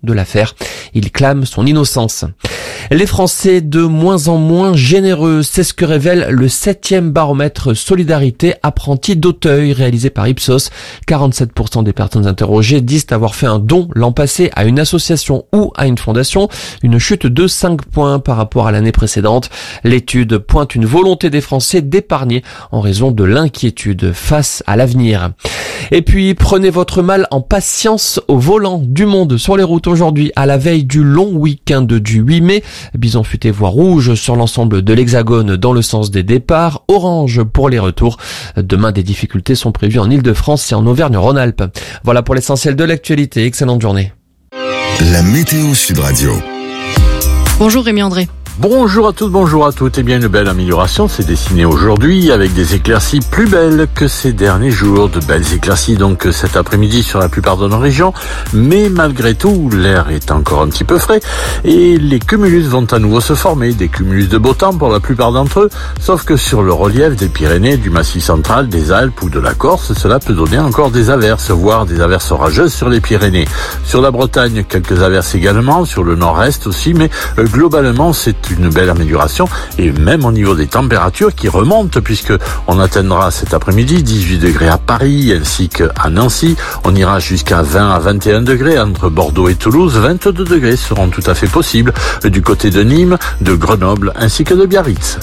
de l'affaire. Il clame son innocence. Les Français de moins en moins généreux, c'est ce que révèle le 7e baromètre Solidarité Apprentis d'Auteuil réalisé par Ipsos. 47% des personnes interrogées disent avoir fait un don l'an passé à une association ou à une fondation, une chute de 5 points par rapport à l'année précédente. L'étude pointe une volonté des Français d'épargner en raison de l'inquiétude face à l'avenir. Et puis, prenez votre mal en patience au volant. Du monde sur les routes aujourd'hui, à la veille du long week-end du 8 mai. Bison futé voie rouge sur l'ensemble de l'Hexagone dans le sens des départs, orange pour les retours. Demain, des difficultés sont prévues en Île-de-France et en Auvergne-Rhône-Alpes. Voilà pour l'essentiel de l'actualité. Excellente journée. La météo Sud Radio. Bonjour Rémi André. Bonjour à toutes, bonjour à toutes. Eh bien, une belle amélioration s'est dessinée aujourd'hui avec des éclaircies plus belles que ces derniers jours. De belles éclaircies donc cet après-midi sur la plupart de nos régions. Mais malgré tout, l'air est encore un petit peu frais et les cumulus vont à nouveau se former. Des cumulus de beau temps pour la plupart d'entre eux. Sauf que sur le relief des Pyrénées, du Massif central, des Alpes ou de la Corse, cela peut donner encore des averses, voire des averses orageuses sur les Pyrénées. Sur la Bretagne, quelques averses également. Sur le nord-est aussi, mais globalement, c'est une belle amélioration et même au niveau des températures qui remontent puisque on atteindra cet après-midi 18 degrés à Paris ainsi qu'à Nancy. On ira jusqu'à 20 à 21 degrés entre Bordeaux et Toulouse. 22 degrés seront tout à fait possibles du côté de Nîmes, de Grenoble ainsi que de Biarritz.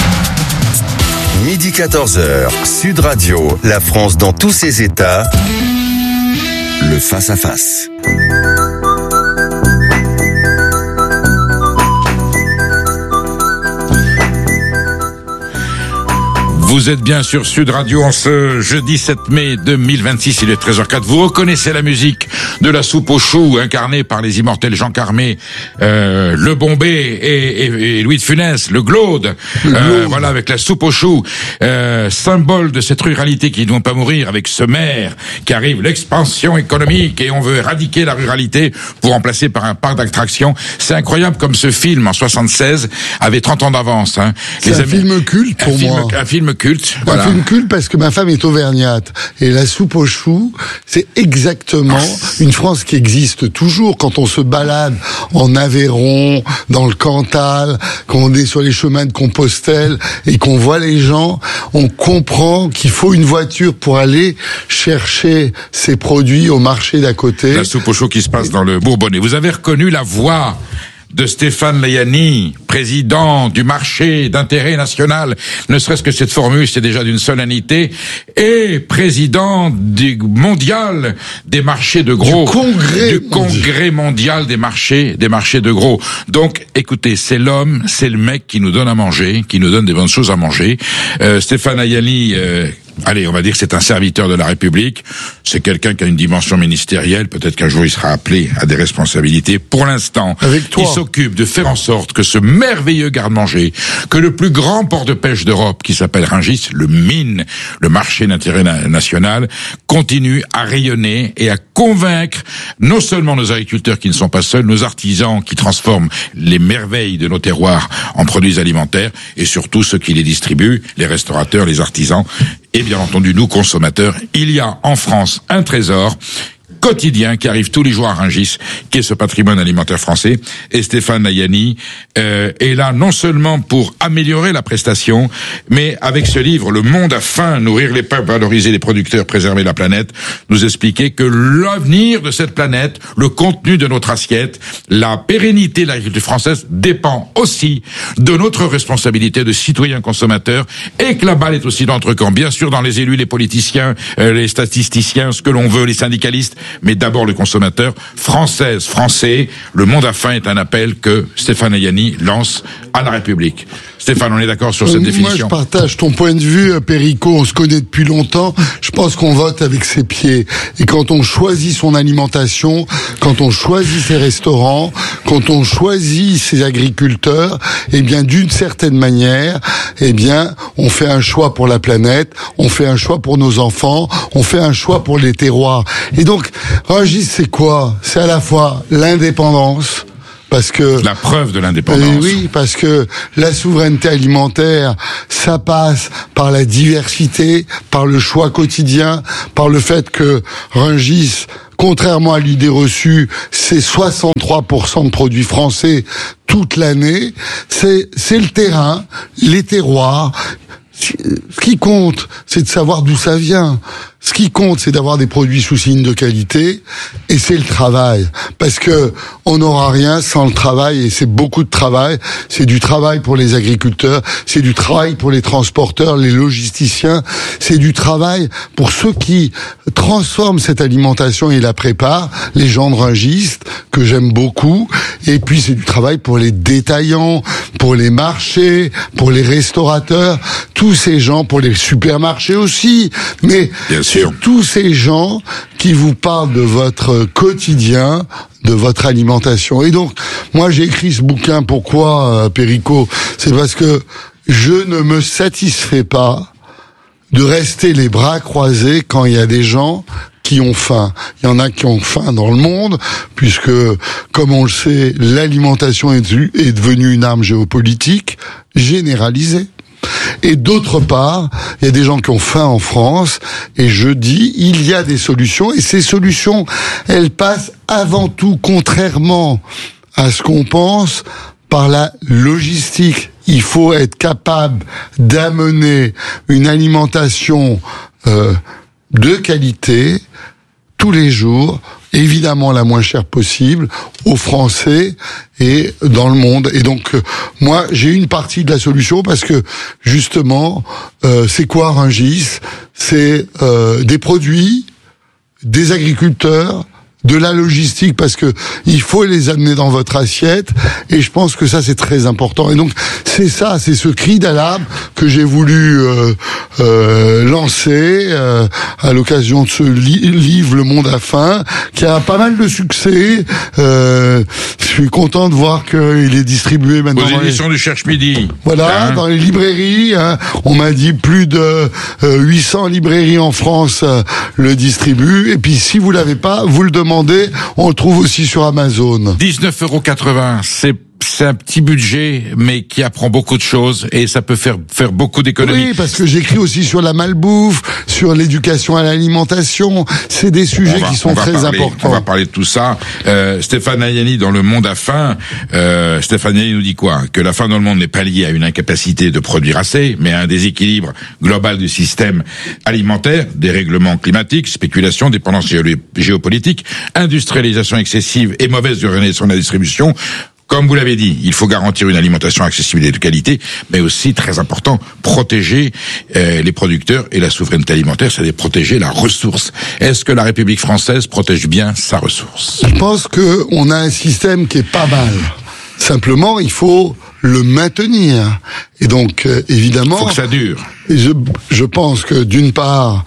Midi 14h, Sud Radio, la France dans tous ses états. Le face-à-face. Vous êtes bien sur Sud Radio en ce jeudi 7 mai 2026, il est 13h04. Vous reconnaissez la musique de la soupe aux choux incarnée par les immortels Jean Carmé, le Bombay et Louis de Funès, le Glaude. Voilà, avec la soupe aux choux, symbole de cette ruralité qui ne doit pas mourir, avec ce maire qui arrive, l'expansion économique, et on veut éradiquer la ruralité pour remplacer par un parc d'attractions. C'est incroyable comme ce film en 76 avait 30 ans d'avance. Hein. C'est un film culte pour moi. Un film culte. Voilà. Un film culte parce que ma femme est auvergnate et la soupe aux choux, c'est exactement une France qui existe toujours. Quand on se balade en Aveyron, dans le Cantal, quand on est sur les chemins de Compostelle et qu'on voit les gens, on comprend qu'il faut une voiture pour aller chercher ces produits au marché d'à côté. La soupe aux choux qui se passe dans le Bourbonnais. Vous avez reconnu la voix de Stéphane Layani, président du marché d'intérêt national, ne serait-ce que cette formule, c'est déjà d'une solennité, et président du mondial des marchés de gros, du congrès mondial des marchés de gros. Donc, écoutez, c'est l'homme, c'est le mec qui nous donne à manger, qui nous donne des bonnes choses à manger. Stéphane Layani, allez, on va dire que c'est un serviteur de la République. C'est quelqu'un qui a une dimension ministérielle. Peut-être qu'un jour il sera appelé à des responsabilités. Pour l'instant, il s'occupe de faire en sorte que ce merveilleux garde-manger, que le plus grand port de pêche d'Europe, qui s'appelle Rungis, le mine, le marché d'intérêt national, continue à rayonner et à convaincre non seulement nos agriculteurs qui ne sont pas seuls, nos artisans qui transforment les merveilles de nos terroirs en produits alimentaires, et surtout ceux qui les distribuent, les restaurateurs, les artisans, et bien entendu nous consommateurs. Il y a en France un trésor quotidien qui arrive tous les jours à Rungis, qui est ce patrimoine alimentaire français. Et Stéphane Layani est là non seulement pour améliorer la prestation, mais avec ce livre, Le Monde a faim, nourrir les peuples, valoriser les producteurs, préserver la planète, nous expliquer que l'avenir de cette planète, le contenu de notre assiette, la pérennité de l'agriculture française dépend aussi de notre responsabilité de citoyens consommateurs, et que la balle est aussi dans notre camp. Bien sûr, dans les élus, les politiciens, les statisticiens, ce que l'on veut, les syndicalistes, mais d'abord le consommateur. Française, Français, Le Monde a faim est un appel que Stéphane Layani lance à la République. Stéphane, on est d'accord sur cette définition? Moi, je partage ton point de vue, Perico. On se connaît depuis longtemps. Je pense qu'on vote avec ses pieds. Et quand on choisit son alimentation, quand on choisit ses restaurants, quand on choisit ses agriculteurs, eh bien, d'une certaine manière, eh bien, on fait un choix pour la planète, on fait un choix pour nos enfants, on fait un choix pour les terroirs. Et donc, Rungis, c'est quoi? C'est à la fois l'indépendance, parce que la preuve de l'indépendance. Oui, parce que la souveraineté alimentaire, ça passe par la diversité, par le choix quotidien, par le fait que Rungis contrairement à l'idée reçue, c'est 63% de produits français toute l'année. C'est le terrain, les terroirs. Ce qui compte, c'est de savoir d'où ça vient. Ce qui compte, c'est d'avoir des produits sous signe de qualité, et c'est le travail. Parce que on n'aura rien sans le travail, et c'est beaucoup de travail. C'est du travail pour les agriculteurs, c'est du travail pour les transporteurs, les logisticiens, c'est du travail pour ceux qui transforment cette alimentation et la préparent, les gens de Rungis, que j'aime beaucoup. Et puis c'est du travail pour les détaillants, pour les marchés, pour les restaurateurs, tous ces gens, pour les supermarchés aussi. Mais c'est tous ces gens qui vous parlent de votre quotidien, de votre alimentation. Et donc, moi j'ai écrit ce bouquin, pourquoi, Perico ? C'est parce que je ne me satisfais pas de rester les bras croisés quand il y a des gens qui ont faim. Il y en a qui ont faim dans le monde, puisque, comme on le sait, l'alimentation est devenue une arme géopolitique généralisée. Et d'autre part, il y a des gens qui ont faim en France, et je dis, il y a des solutions, et ces solutions, elles passent avant tout, contrairement à ce qu'on pense, par la logistique. Il faut être capable d'amener une alimentation de qualité tous les jours, évidemment la moins chère possible, aux Français et dans le monde. Et donc, moi, j'ai une partie de la solution parce que, justement, c'est quoi Rungis ? C'est des produits, des agriculteurs, de la logistique, parce que il faut les amener dans votre assiette, et je pense que ça c'est très important. Et donc c'est ça, c'est ce cri d'alarme que j'ai voulu lancer à l'occasion de ce livre Le Monde a faim, qui a pas mal de succès. Je suis content de voir qu'il est distribué maintenant aux éditions du Cherche Midi. Voilà, dans les librairies. On m'a dit plus de 800 librairies en France le distribuent. Et puis si vous l'avez pas, vous le demandez. On le trouve aussi sur Amazon. 19,80 €, c'est un petit budget, mais qui apprend beaucoup de choses, et ça peut faire beaucoup d'économies. Oui, parce que j'écris aussi sur la malbouffe, sur l'éducation à l'alimentation. C'est des sujets qui sont très importants. On va parler de tout ça. Stéphane Layani, dans Le Monde a faim, Stéphane Layani nous dit quoi ? Que la faim dans le monde n'est pas liée à une incapacité de produire assez, mais à un déséquilibre global du système alimentaire, dérèglements climatiques, spéculation, dépendance géopolitique, industrialisation excessive et mauvaise organisation de la distribution. Comme vous l'avez dit, il faut garantir une alimentation accessible et de qualité, mais aussi, très important, protéger les producteurs et la souveraineté alimentaire, c'est de protéger la ressource. Est-ce que la République française protège bien sa ressource ? Je pense que on a un système qui est pas mal. Simplement, il faut le maintenir. Et donc, évidemment... Faut que ça dure. Je pense que, d'une part,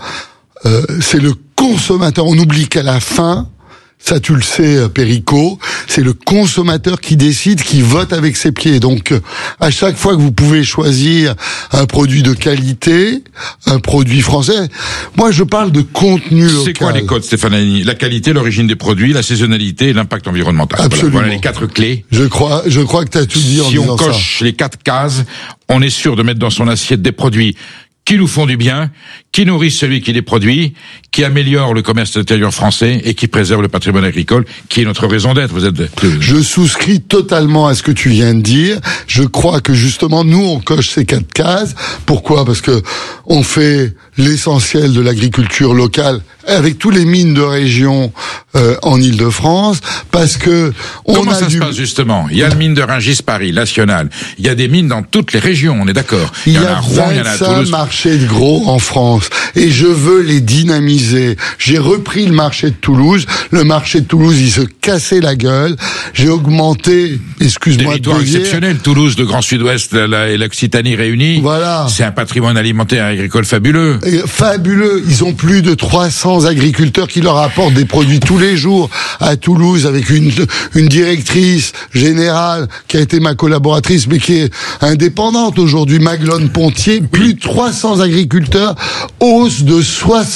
c'est le consommateur. On oublie qu'à la fin... Ça, tu le sais, Perico, c'est le consommateur qui décide, qui vote avec ses pieds. Donc, à chaque fois que vous pouvez choisir un produit de qualité, un produit français, moi, je parle de contenu local. C'est quoi les codes, Stéphane Layani ? La qualité, l'origine des produits, la saisonnalité et l'impact environnemental. Absolument. Voilà les 4 clés. Je crois que tu as tout dit en disant ça. Si on coche les 4 cases, on est sûr de mettre dans son assiette des produits qui nous font du bien, qui nourrissent celui qui les produit, qui améliorent le commerce intérieur français et qui préservent le patrimoine agricole, qui est notre raison d'être. Je souscris totalement à ce que tu viens de dire. Je crois que justement, nous, on coche ces 4 cases. Pourquoi ? Parce que on fait l'essentiel de l'agriculture locale avec tous les mines de région en Île-de-France, parce que comment ça se passe justement ? Il y a une mine de Rungis Paris, nationale. Il y a des mines dans toutes les régions, on est d'accord. Il y a à Rouen, il y en a à Toulouse. Marchés de gros en France, et je veux les dynamiser. J'ai repris le marché de Toulouse. Le marché de Toulouse, il se cassait la gueule. J'ai augmenté, excuse-moi de territoire exceptionnel. Toulouse, le Grand Sud-Ouest et l'Occitanie réunis. Voilà. C'est un patrimoine alimentaire et agricole fabuleux. Et fabuleux. Ils ont plus de 300 agriculteurs qui leur apportent des produits tous les jours à Toulouse, avec une directrice générale qui a été ma collaboratrice, mais qui est indépendante aujourd'hui, Maglone Pontier. Plus de 300 agriculteurs, hausse de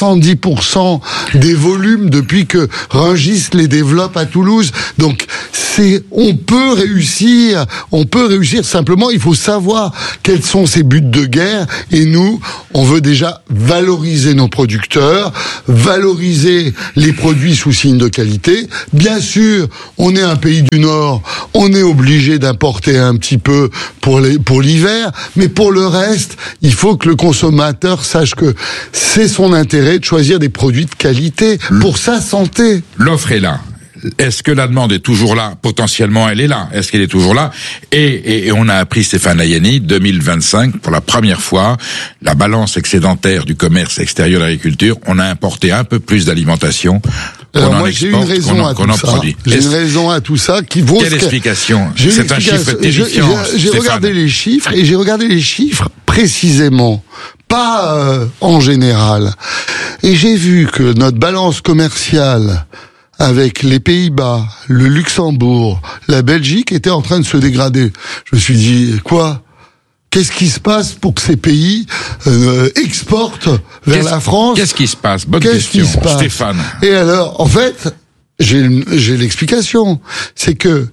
70% des volumes depuis que Rungis les développe à Toulouse. Donc, on peut réussir, simplement il faut savoir quels sont ses buts de guerre, et nous, on veut déjà valoriser nos producteurs, valoriser les produits sous signe de qualité. Bien sûr, on est un pays du Nord, on est obligé d'importer un petit peu pour l'hiver, mais pour le reste, il faut que le consommateur sache que c'est son intérêt de choisir des produits de qualité pour sa santé. L'offre est là. Est-ce que la demande est toujours là? Potentiellement, elle est là. Est-ce qu'elle est toujours là? Et on a appris, Stéphane Layani, 2025, pour la première fois, la balance excédentaire du commerce extérieur de l'agriculture, on a importé un peu plus d'alimentation. Alors moi, j'ai une raison à tout ça. J'ai une raison à tout ça qui vaut... Quelle explication? C'est un chiffre terrifiant, j'ai regardé les chiffres, et j'ai regardé les chiffres précisément, pas en général. Et j'ai vu que notre balance commerciale avec les Pays-Bas, le Luxembourg, la Belgique était en train de se dégrader. Je me suis dit, quoi ? Qu'est-ce qui se passe pour que ces pays exportent vers la France ? Qu'est-ce qui se passe ? Bonne question, Stéphane. Et alors, en fait, j'ai l'explication. C'est que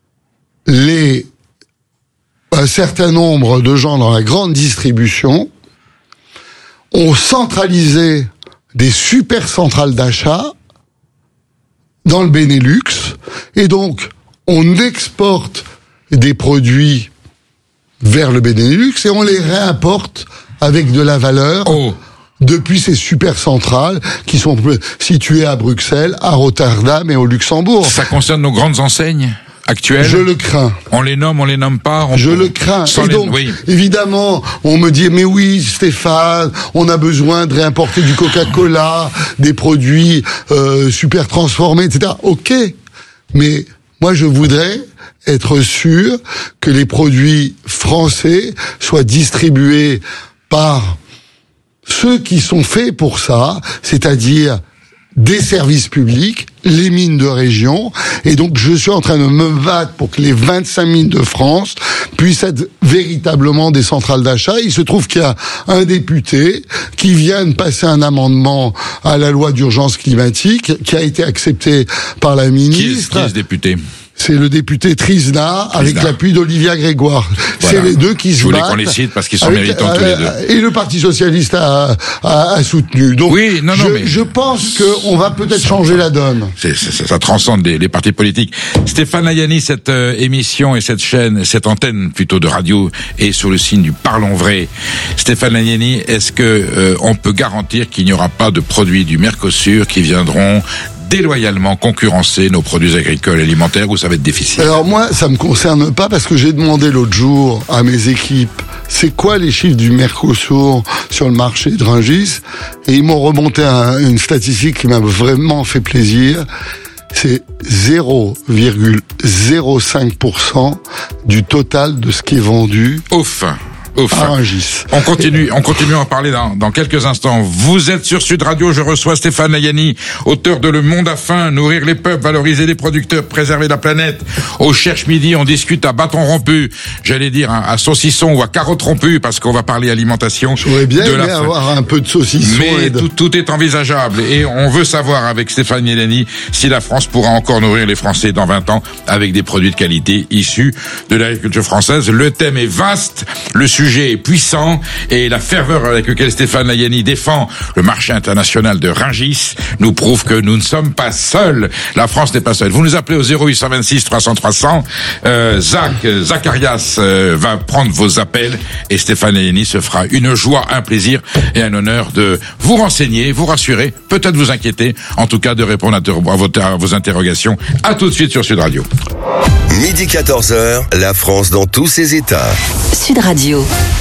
un certain nombre de gens dans la grande distribution ont centralisé des super centrales d'achat dans le Benelux, et donc on exporte des produits vers le Benelux et on les réimporte avec de la valeur depuis ces super centrales qui sont situées à Bruxelles, à Rotterdam et au Luxembourg. Ça concerne nos grandes enseignes actuelles? Je le crains. On les nomme pas? Je le crains. Et donc, évidemment, on me dit, mais oui, Stéphane, on a besoin de réimporter du Coca-Cola, des produits super transformés, etc. Ok, mais moi je voudrais être sûr que les produits français soient distribués par ceux qui sont faits pour ça, c'est-à-dire des services publics, les mines de région, et donc je suis en train de me battre pour que les 25 mines de France puissent être véritablement des centrales d'achat. Il se trouve qu'il y a un député qui vient de passer un amendement à la loi d'urgence climatique qui a été accepté par la ministre. Qui est ce député ? C'est le député Trisna, avec l'appui d'Olivia Grégoire. Voilà. C'est les deux qui se battent. Je voulais qu'on les cite parce qu'ils sont méritants tous les deux. Et le Parti Socialiste a soutenu. Donc, oui, je pense qu'on va peut-être changer la donne. Ça transcende les partis politiques. Stéphane Layani, cette émission et cette chaîne, cette antenne plutôt de radio est sous le signe du Parlons Vrai. Stéphane Layani, est-ce que on peut garantir qu'il n'y aura pas de produits du Mercosur qui viendront déloyalement concurrencer nos produits agricoles et alimentaires, ou ça va être difficile? Alors moi, ça me concerne pas, parce que j'ai demandé l'autre jour à mes équipes, c'est quoi les chiffres du Mercosur sur le marché de Rungis, et ils m'ont remonté une statistique qui m'a vraiment fait plaisir. C'est 0,05% du total de ce qui est vendu. Ouf. On continue à en parler dans quelques instants. Vous êtes sur Sud Radio, je reçois Stéphane Layani, auteur de Le Monde a faim, nourrir les peuples, valoriser les producteurs, préserver la planète. Au Cherche Midi, on discute à bâton rompu, j'allais dire à saucisson ou à carotte rompue, parce qu'on va parler alimentation. J'aurais bien aimé avoir un peu de saucisson. Mais tout est envisageable, et on veut savoir avec Stéphane Layani si la France pourra encore nourrir les Français dans 20 ans avec des produits de qualité issus de l'agriculture française. Le thème est vaste, le sujet est puissant, et la ferveur avec laquelle Stéphane Layani défend le marché international de Rungis nous prouve que nous ne sommes pas seuls. La France n'est pas seule. Vous nous appelez au 0826 300 300. Zacharias va prendre vos appels, et Stéphane Layani se fera une joie, un plaisir et un honneur de vous renseigner, vous rassurer, peut-être vous inquiéter, en tout cas de répondre à vos interrogations. À tout de suite sur Sud Radio. Midi 14h, la France dans tous ses états. Sud Radio.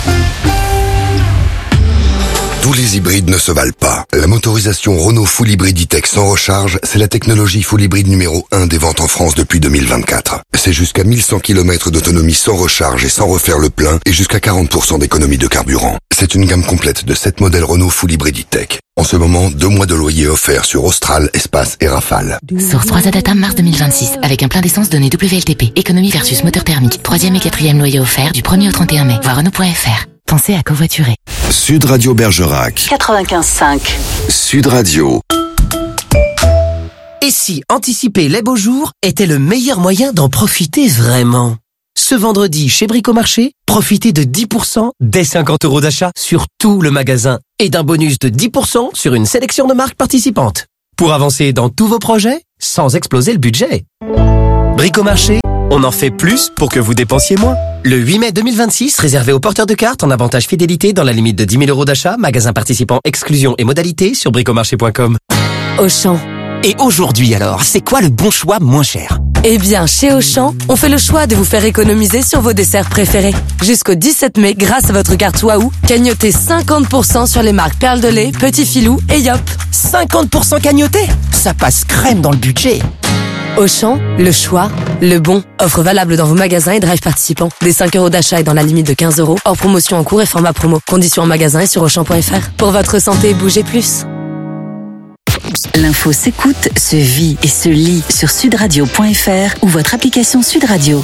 Tous les hybrides ne se valent pas. La motorisation Renault Full Hybrid E-Tech sans recharge, c'est la technologie full hybride numéro 1 des ventes en France depuis 2024. C'est jusqu'à 1100 km d'autonomie sans recharge et sans refaire le plein, et jusqu'à 40% d'économie de carburant. C'est une gamme complète de 7 modèles Renault Full Hybrid E-Tech. En ce moment, 2 mois de loyer offerts sur Austral, Espace et Rafale. Source 3 Adata mars 2026, avec un plein d'essence donné WLTP. Économie versus moteur thermique. 3e et 4e loyer offert du 1er au 31 mai. Voir Renault.fr. Pensez à covoiturer. Sud Radio Bergerac. 95.5. Sud Radio. Et si anticiper les beaux jours était le meilleur moyen d'en profiter vraiment? Ce vendredi, chez Bricomarché, profitez de 10% dès 50 € d'achat sur tout le magasin et d'un bonus de 10% sur une sélection de marques participantes. Pour avancer dans tous vos projets, sans exploser le budget. Bricomarché, on en fait plus pour que vous dépensiez moins. Le 8 mai 2026, réservé aux porteurs de cartes en avantage fidélité dans la limite de 10 000 € d'achat, magasin participant, exclusion et modalités sur bricomarché.com. Auchan. Et aujourd'hui alors, c'est quoi le bon choix moins cher? Eh bien, chez Auchan, on fait le choix de vous faire économiser sur vos desserts préférés. Jusqu'au 17 mai, grâce à votre carte Waouh, cagnotez 50% sur les marques Perle de lait, Petit Filou et Yop. 50% cagnoté? Ça passe crème dans le budget. Auchan, le choix, le bon. Offre valable dans vos magasins et drive participants. Des 5 € d'achat et dans la limite de 15 €. Hors promotion en cours et format promo. Conditions en magasin et sur Auchan.fr. Pour votre santé, bougez plus. L'info s'écoute, se vit et se lit sur sudradio.fr ou votre application Sud Radio.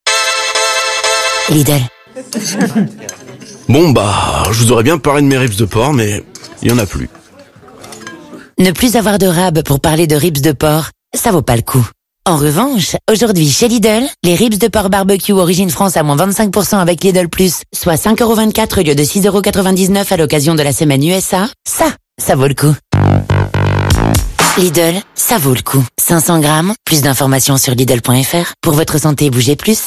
Lidl. Bon je vous aurais bien parlé de mes ribs de porc, mais il y en a plus. Ne plus avoir de rab pour parler de ribs de porc, ça vaut pas le coup. En revanche, aujourd'hui chez Lidl, les ribs de porc barbecue origine France à moins 25% avec Lidl Plus, soit 5,24 € au lieu de 6,99 € à l'occasion de la semaine USA, ça vaut le coup. Lidl, ça vaut le coup. 500 grammes, plus d'informations sur Lidl.fr. Pour votre santé, bougez plus.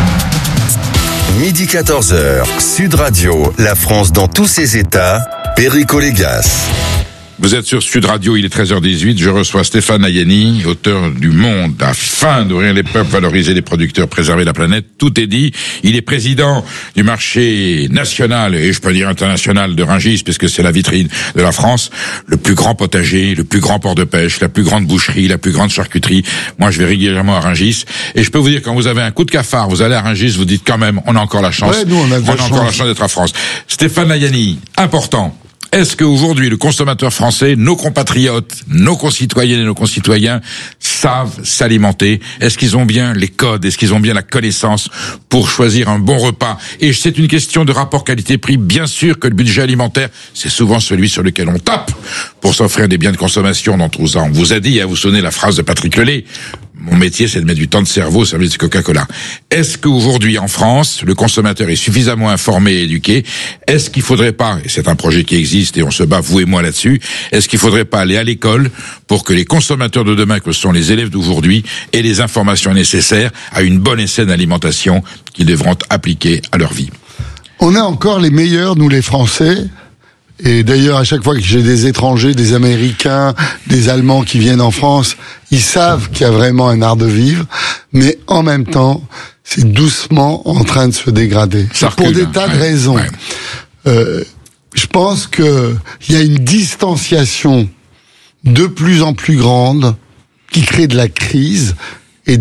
Midi 14h, Sud Radio, la France dans tous ses états, Perico Légas. Vous êtes sur Sud Radio, il est 13h18, je reçois Stéphane Layani, auteur du Monde, afin d'ouvrir les peuples, valoriser les producteurs, préserver la planète, tout est dit. Il est président du marché national, et je peux dire international, de Rungis, puisque c'est la vitrine de la France, le plus grand potager, le plus grand port de pêche, la plus grande boucherie, la plus grande charcuterie. Moi, je vais régulièrement à Rungis, et je peux vous dire, quand vous avez un coup de cafard, vous allez à Rungis, vous dites quand même, on a encore la chance, ouais, nous, on a encore la chance d'être à France. Stéphane Layani, important. Est-ce qu'aujourd'hui, le consommateur français, nos compatriotes, nos concitoyennes et nos concitoyens savent s'alimenter? Est-ce qu'ils ont bien les codes? Est-ce qu'ils ont bien la connaissance pour choisir un bon repas? Et c'est une question de rapport qualité-prix. Bien sûr que le budget alimentaire, c'est souvent celui sur lequel on tape pour s'offrir des biens de consommation dans tout ça. On vous a dit, à vous sonner la phrase de Patrick Lelay, mon métier, c'est de mettre du temps de cerveau au service de Coca-Cola. Est-ce qu'aujourd'hui, en France, le consommateur est suffisamment informé et éduqué? Est-ce qu'il faudrait pas, et c'est un projet qui existe et on se bat, vous et moi, là-dessus, est-ce qu'il faudrait pas aller à l'école pour que les consommateurs de demain, que sont les élèves d'aujourd'hui, aient les informations nécessaires à une bonne et saine alimentation qu'ils devront appliquer à leur vie? On est encore les meilleurs, nous les Français. Et d'ailleurs, à chaque fois que j'ai des étrangers, des Américains, des Allemands qui viennent en France, ils savent qu'il y a vraiment un art de vivre, mais en même temps, c'est doucement en train de se dégrader. Pour des tas de raisons. Ouais. Je pense que il y a une distanciation de plus en plus grande qui crée de la crise et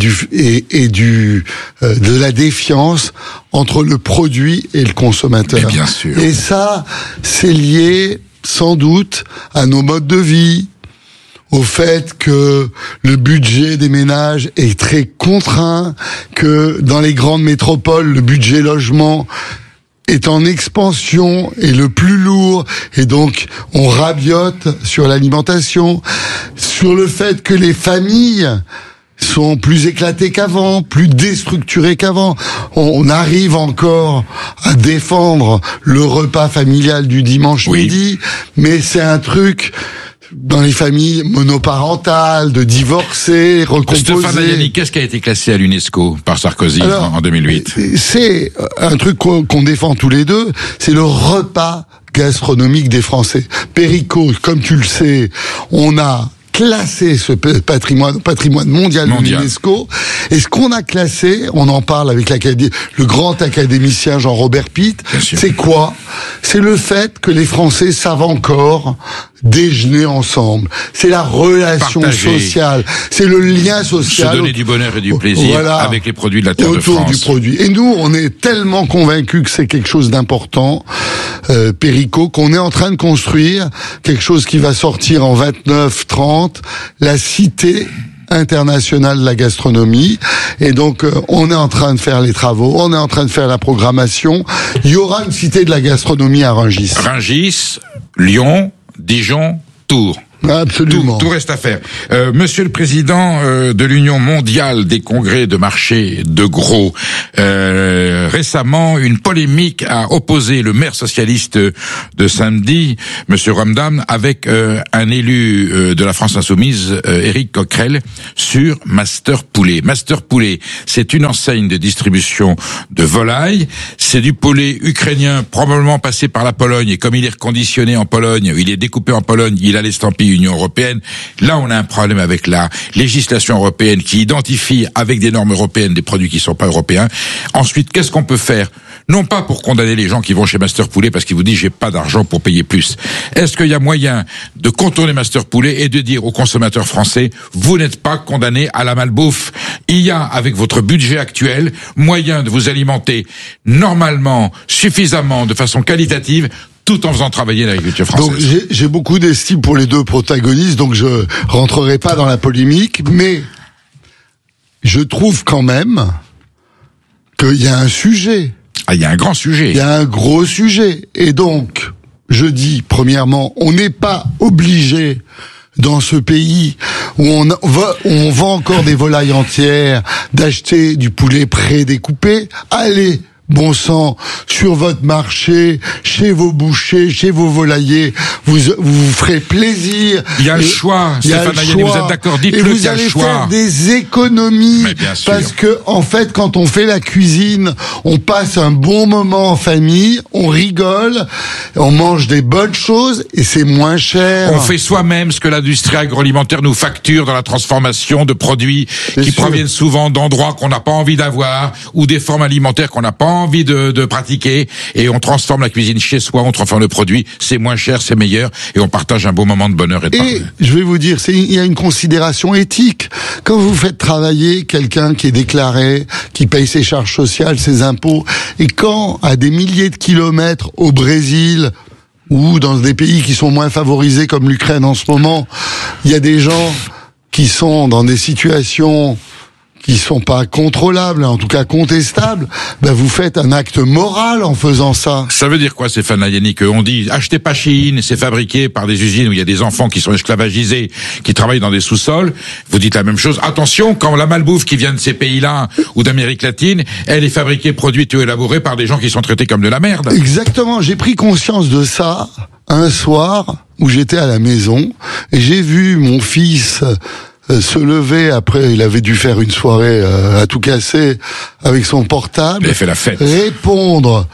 de la défiance entre le produit et le consommateur. Et bien sûr. Et ça, c'est lié sans doute à nos modes de vie, au fait que le budget des ménages est très contraint, que dans les grandes métropoles, le budget logement est en expansion et le plus lourd, et donc on rabiote sur l'alimentation, sur le fait que les familles sont plus éclatées qu'avant, plus déstructurées qu'avant. On arrive encore à défendre le repas familial du dimanche midi, mais c'est un truc dans les familles monoparentales, de divorcés, recomposés. Stéphane Layani, qu'est-ce qui a été classé à l'UNESCO par Sarkozy en 2008? C'est un truc qu'on défend tous les deux, c'est le repas gastronomique des Français. Perico, comme tu le sais, on a classé ce patrimoine mondial de l'UNESCO. Et ce qu'on a classé, on en parle avec le grand académicien Jean-Robert Pitt, c'est quoi? C'est le fait que les Français savent encore déjeuner ensemble. C'est la relation sociale. C'est le lien social. Se donner du bonheur et du plaisir avec les produits de la terre de France. Autour du produit. Et nous, on est tellement convaincus que c'est quelque chose d'important, Perico, qu'on est en train de construire quelque chose qui va sortir en 29-30, la Cité internationale de la gastronomie. Et donc, on est en train de faire les travaux, on est en train de faire la programmation. Il y aura une Cité de la gastronomie à Rungis. Rungis, Lyon, Dijon, Tours. Absolument. Tout reste à faire. Monsieur le Président de l'Union mondiale des congrès de marché de gros, récemment, une polémique a opposé le maire socialiste de Saint-Denis, Monsieur Ramdam, avec un élu de la France Insoumise, Éric Coquerel, sur Master Poulet. Master Poulet, c'est une enseigne de distribution de volailles. C'est du poulet ukrainien, probablement passé par la Pologne, et comme il est reconditionné en Pologne, il est découpé en Pologne, il a l'estampille Union européenne. Là, on a un problème avec la législation européenne qui identifie avec des normes européennes des produits qui ne sont pas européens. Ensuite, qu'est-ce qu'on peut faire? Non pas pour condamner les gens qui vont chez Master Poulet parce qu'ils vous disent j'ai pas d'argent pour payer plus. Est-ce qu'il y a moyen de contourner Master Poulet et de dire aux consommateurs français, vous n'êtes pas condamnés à la malbouffe? Il y a, avec votre budget actuel, moyen de vous alimenter normalement, suffisamment, de façon qualitative, tout en faisant travailler l'agriculture française. Donc j'ai beaucoup d'estime pour les deux protagonistes, donc je rentrerai pas dans la polémique, mais je trouve quand même qu'il y a un sujet. Ah, il y a un grand sujet. Il y a un gros sujet. Et donc, je dis, premièrement, on n'est pas obligé dans ce pays où on vend encore des volailles entières, d'acheter du poulet prédécoupé. Allez, bon sang, sur votre marché, chez vos bouchers, chez vos volaillers, vous ferez plaisir. Il y a le choix, Stéphane Layani, vous êtes d'accord? Dites-le qu'il y a le choix. Et vous allez faire des économies. Mais bien sûr. Parce que, en fait, quand on fait la cuisine, on passe un bon moment en famille, on rigole, on mange des bonnes choses et c'est moins cher. On fait soi-même ce que l'industrie agroalimentaire nous facture dans la transformation de produits qui proviennent souvent d'endroits qu'on n'a pas envie d'avoir ou des formes alimentaires qu'on n'a pas envie de pratiquer, et on transforme la cuisine chez soi, on transforme le produit, c'est moins cher, c'est meilleur, et on partage un beau moment de bonheur et de partage. Je vais vous dire, il y a une considération éthique. Quand vous faites travailler quelqu'un qui est déclaré, qui paye ses charges sociales, ses impôts, et quand, à des milliers de kilomètres au Brésil, ou dans des pays qui sont moins favorisés comme l'Ukraine en ce moment, il y a des gens qui sont dans des situations qui sont pas contrôlables, en tout cas contestables, ben vous faites un acte moral en faisant ça. Ça veut dire quoi, Stéphane Layani, qu'on dit achetez pas Chine, c'est fabriqué par des usines où il y a des enfants qui sont esclavagisés, qui travaillent dans des sous-sols. Vous dites la même chose. Attention, quand la malbouffe qui vient de ces pays-là ou d'Amérique latine, elle est fabriquée, produite ou élaborée par des gens qui sont traités comme de la merde. Exactement. J'ai pris conscience de ça un soir où j'étais à la maison et j'ai vu mon fils se lever après, il avait dû faire une soirée à tout casser avec son portable. Il a fait la fête. Répondre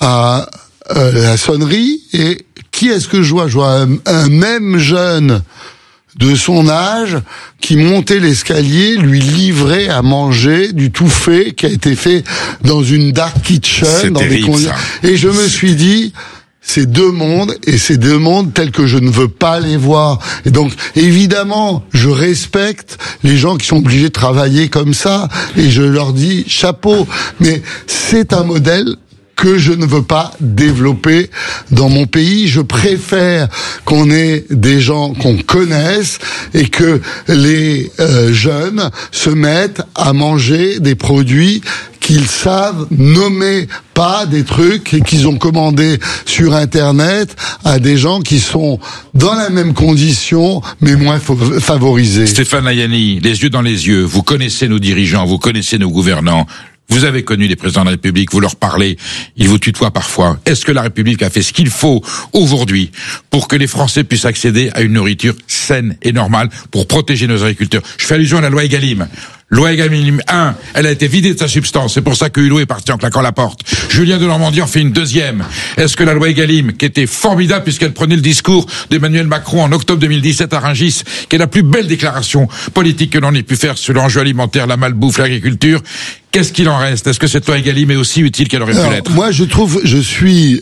à la sonnerie, et qui est-ce que je vois? Je vois un même jeune de son âge qui montait l'escalier, lui livrait à manger du tout fait qui a été fait dans une dark kitchen, dans terrible, des conditions. Et je me suis dit, c'est deux mondes, et c'est deux mondes tels que je ne veux pas les voir. Et donc, évidemment, je respecte les gens qui sont obligés de travailler comme ça, et je leur dis chapeau. Mais c'est un modèle que je ne veux pas développer dans mon pays. Je préfère qu'on ait des gens qu'on connaisse et que les jeunes se mettent à manger des produits qu'ils savent nommer, pas des trucs qu'ils ont commandés sur Internet à des gens qui sont dans la même condition, mais moins favorisés. Stéphane Layani, les yeux dans les yeux, vous connaissez nos dirigeants, vous connaissez nos gouvernants. Vous avez connu les présidents de la République, vous leur parlez, ils vous tutoient parfois. Est-ce que la République a fait ce qu'il faut aujourd'hui pour que les Français puissent accéder à une nourriture saine et normale pour protéger nos agriculteurs? Je fais allusion à la loi Egalim. Loi Egalim 1, elle a été vidée de sa substance. C'est pour ça que Hulot est parti en claquant la porte. Julien de Normandie en fait une deuxième. Est-ce que la loi Egalim, qui était formidable puisqu'elle prenait le discours d'Emmanuel Macron en octobre 2017 à Rungis, qui est la plus belle déclaration politique que l'on ait pu faire sur l'enjeu alimentaire, la malbouffe, l'agriculture, qu'est-ce qu'il en reste? Est-ce que cette loi Egalim est aussi utile qu'elle aurait pu l'être? Moi, je suis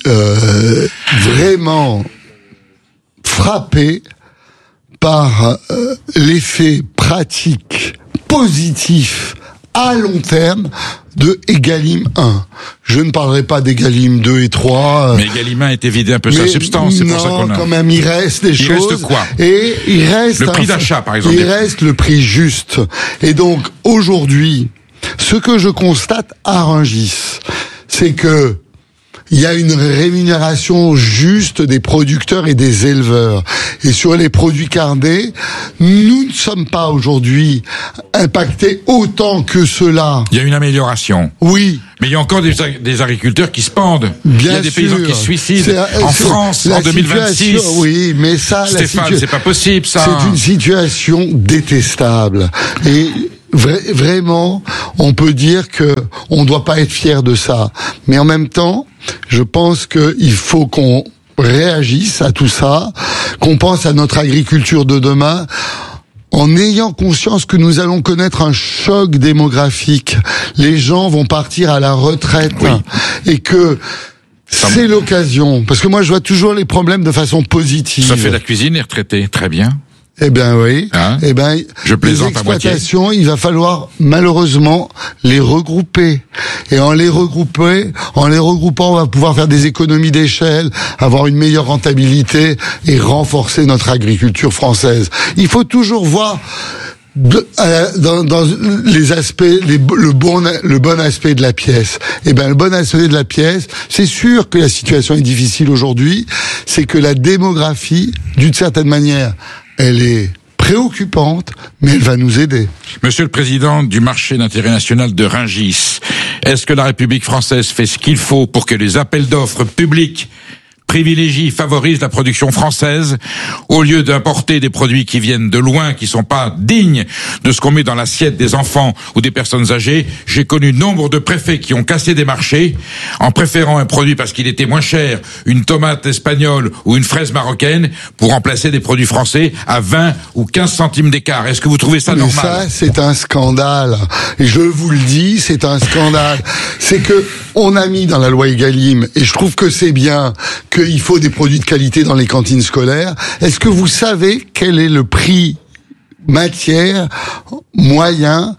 vraiment frappé par l'effet pratique positif à long terme de Egalim 1. Je ne parlerai pas d'Egalim 2 et 3. Mais Egalim 1 était vidé un peu sa substance, c'est pour ça qu'on a... quand même, il reste des choses. Il reste quoi? Et il reste... Le prix d'achat, par exemple. Il reste le prix juste. Et donc, aujourd'hui, ce que je constate à Rungis, c'est que il y a une rémunération juste des producteurs et des éleveurs. Et sur les produits carnés, nous ne sommes pas aujourd'hui impactés autant que cela. Il y a une amélioration. Oui. Mais il y a encore des agriculteurs qui se pendent. Bien il y a des paysans qui se suicident. En France, en 2026. Oui, mais ça, Stéphane, c'est pas possible, ça. C'est une situation détestable. Et vraiment, on peut dire que on doit pas être fier de ça. Mais en même temps, je pense qu'il faut qu'on réagisse à tout ça, qu'on pense à notre agriculture de demain, en ayant conscience que nous allons connaître un choc démographique. Les gens vont partir à la retraite, et que c'est l'occasion. Parce que moi, je vois toujours les problèmes de façon positive. Ça fait la cuisine, les retraités. Très bien. Eh ben oui. Je plaisante à moitié. Les exploitations, il va falloir malheureusement les regrouper. Et en les regroupant, on va pouvoir faire des économies d'échelle, avoir une meilleure rentabilité et renforcer notre agriculture française. Il faut toujours voir dans les aspects, le bon aspect de la pièce. Eh ben, le bon aspect de la pièce, c'est sûr que la situation est difficile aujourd'hui, c'est que la démographie, d'une certaine manière, elle est préoccupante, mais elle va nous aider. Monsieur le Président du marché d'intérêt national de Rungis, est-ce que la République française fait ce qu'il faut pour que les appels d'offres publics favorisent la production française, au lieu d'importer des produits qui viennent de loin, qui sont pas dignes de ce qu'on met dans l'assiette des enfants ou des personnes âgées? J'ai connu nombre de préfets qui ont cassé des marchés en préférant un produit parce qu'il était moins cher, une tomate espagnole ou une fraise marocaine, pour remplacer des produits français à 20 ou 15 centimes d'écart. Est-ce que vous trouvez ça normal? Ça, c'est un scandale. Et je vous le dis, c'est un scandale. C'est que on a mis dans la loi Egalim, et je trouve que c'est bien, qu'il faut des produits de qualité dans les cantines scolaires. Est-ce que vous savez quel est le prix matière moyen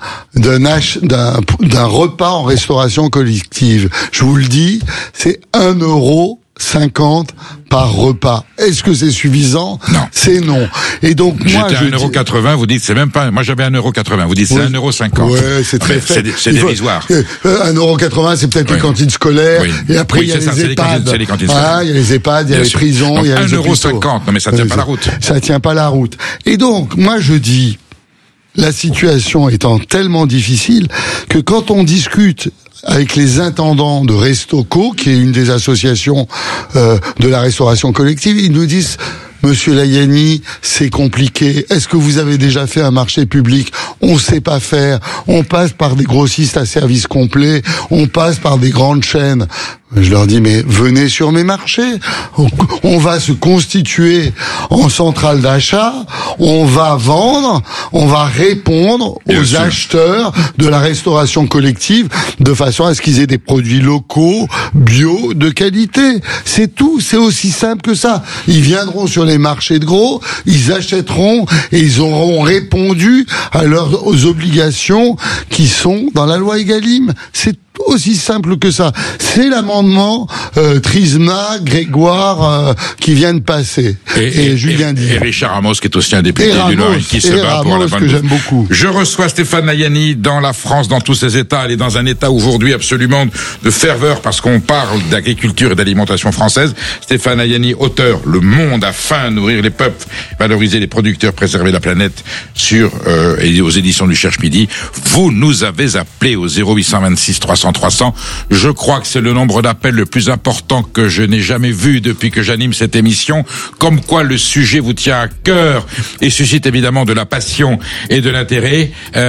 d'un repas en restauration collective? Je vous le dis, c'est 1,50 € par repas. Est-ce que c'est suffisant? Non. C'est non. Et donc, moi, j'étais à 1,80 €, vous dites, c'est même pas, moi j'avais 1,80 €, vous dites, c'est 1,50 €. Ouais, c'est très faible. C'est dérisoire. 1,80 €, c'est peut-être les cantines scolaires. Et après, il y a les EHPAD. C'est les cantines scolaires. Il y a les EHPAD, il y a les prisons, il y a les hôpitaux. 1,50 €, non mais ça tient pas la route. Ça tient pas la route. Et donc, moi je dis, la situation étant tellement difficile que quand on discute avec les intendants de Restoco, qui est une des associations de la restauration collective, ils nous disent: Monsieur Layani, c'est compliqué. Est-ce que vous avez déjà fait un marché public? On sait pas faire. On passe par des grossistes à service complet. On passe par des grandes chaînes. Je leur dis, mais venez sur mes marchés. On va se constituer en centrale d'achat. On va vendre. On va répondre aux acheteurs de la restauration collective de façon à ce qu'ils aient des produits locaux, bio, de qualité. C'est tout. C'est aussi simple que ça. Ils viendront sur les marchés de gros, ils achèteront et ils auront répondu à leurs obligations qui sont dans la loi Egalim. C'est aussi simple que ça. C'est l'amendement Trisma, Grégoire qui vient de passer. Et Julien Dier. Et Richard Amos, qui est aussi un député du Nord, qui se bat pour la bonne cause. J'aime beaucoup. Je reçois Stéphane Layani dans la France, dans tous ses états. Elle est dans un état aujourd'hui absolument de ferveur parce qu'on parle d'agriculture et d'alimentation française. Stéphane Layani, auteur Le Monde a faim, nourrir les peuples, valoriser les producteurs, préserver la planète, et aux éditions du Cherche Midi. Vous nous avez appelé au 0826 300 300. Je crois que c'est le nombre d'appels le plus important que je n'ai jamais vu depuis que j'anime cette émission. Comme quoi le sujet vous tient à cœur et suscite évidemment de la passion et de l'intérêt.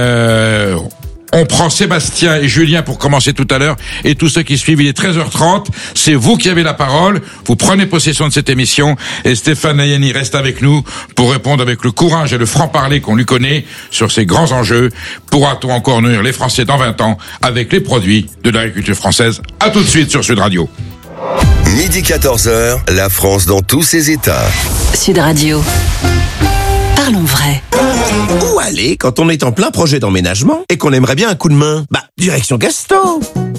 On prend Sébastien et Julien pour commencer tout à l'heure et tous ceux qui suivent. Il est 13h30. C'est vous qui avez la parole. Vous prenez possession de cette émission et Stéphane Layani reste avec nous pour répondre avec le courage et le franc-parler qu'on lui connaît sur ces grands enjeux. Pourra-t-on encore nourrir les Français dans 20 ans avec les produits de l'agriculture française? À tout de suite sur Sud Radio. Midi 14h, la France dans tous ses états. Sud Radio. Parlons vrai. Où aller quand on est en plein projet d'emménagement et qu'on aimerait bien un coup de main? Direction Casto.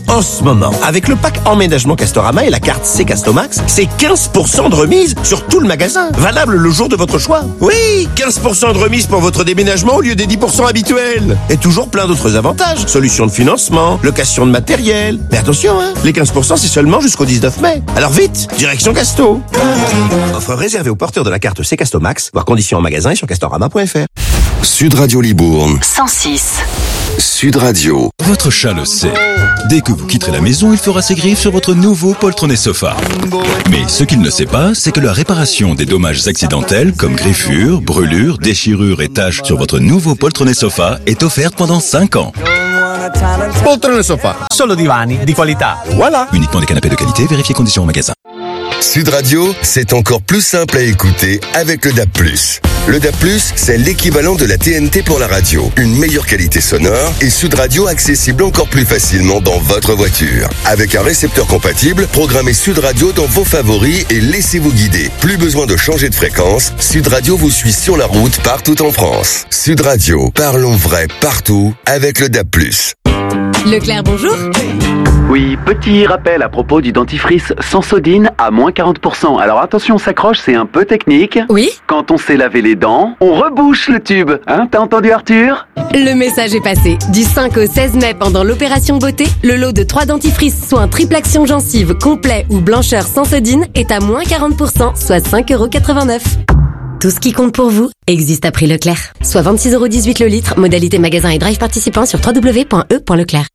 en ce moment. Avec le pack emménagement Castorama et la carte C-Castomax, c'est 15% de remise sur tout le magasin. Valable le jour de votre choix. Oui, 15% de remise pour votre déménagement au lieu des 10% habituels. Et toujours plein d'autres avantages. Solutions de financement, location de matériel. Mais attention, hein, les 15% c'est seulement jusqu'au 19 mai. Alors vite, direction Casto. Offre réservée aux porteurs de la carte C-Castomax, voir conditions en magasin et sur castorama.fr. Sud Radio Libourne. 106. Sud Radio. Votre chat le sait. Dès que vous quitterez la maison, il fera ses griffes sur votre nouveau poltronné sofa. Mais ce qu'il ne sait pas, c'est que la réparation des dommages accidentels comme griffures, brûlures, déchirures et taches sur votre nouveau poltronné sofa est offerte pendant 5 ans. Poltrone sofa, solo divani di qualità. Voilà. Uniquement des canapés de qualité, vérifiez conditions au magasin. Sud Radio, c'est encore plus simple à écouter avec le DAB+. Le DAB+, c'est l'équivalent de la TNT pour la radio. Une meilleure qualité sonore et Sud Radio accessible encore plus facilement dans votre voiture. Avec un récepteur compatible, programmez Sud Radio dans vos favoris et laissez-vous guider. Plus besoin de changer de fréquence, Sud Radio vous suit sur la route partout en France. Sud Radio, parlons vrai partout avec le DAB+. Leclerc, bonjour. Oui, petit rappel à propos du dentifrice Sensodyne à moins 40%. Alors attention, on s'accroche, c'est un peu technique. Oui. Quand on s'est lavé les dents, on rebouche le tube. Hein, t'as entendu Arthur ? Le message est passé. Du 5 au 16 mai, pendant l'opération beauté, le lot de 3 dentifrices, soit un triple action gencive complet ou blancheur Sensodyne, est à moins 40%, soit 5,89 €. Tout ce qui compte pour vous existe à prix Leclerc. Soit 26,18 € le litre, modalité magasin et drive participant sur www.e.leclerc.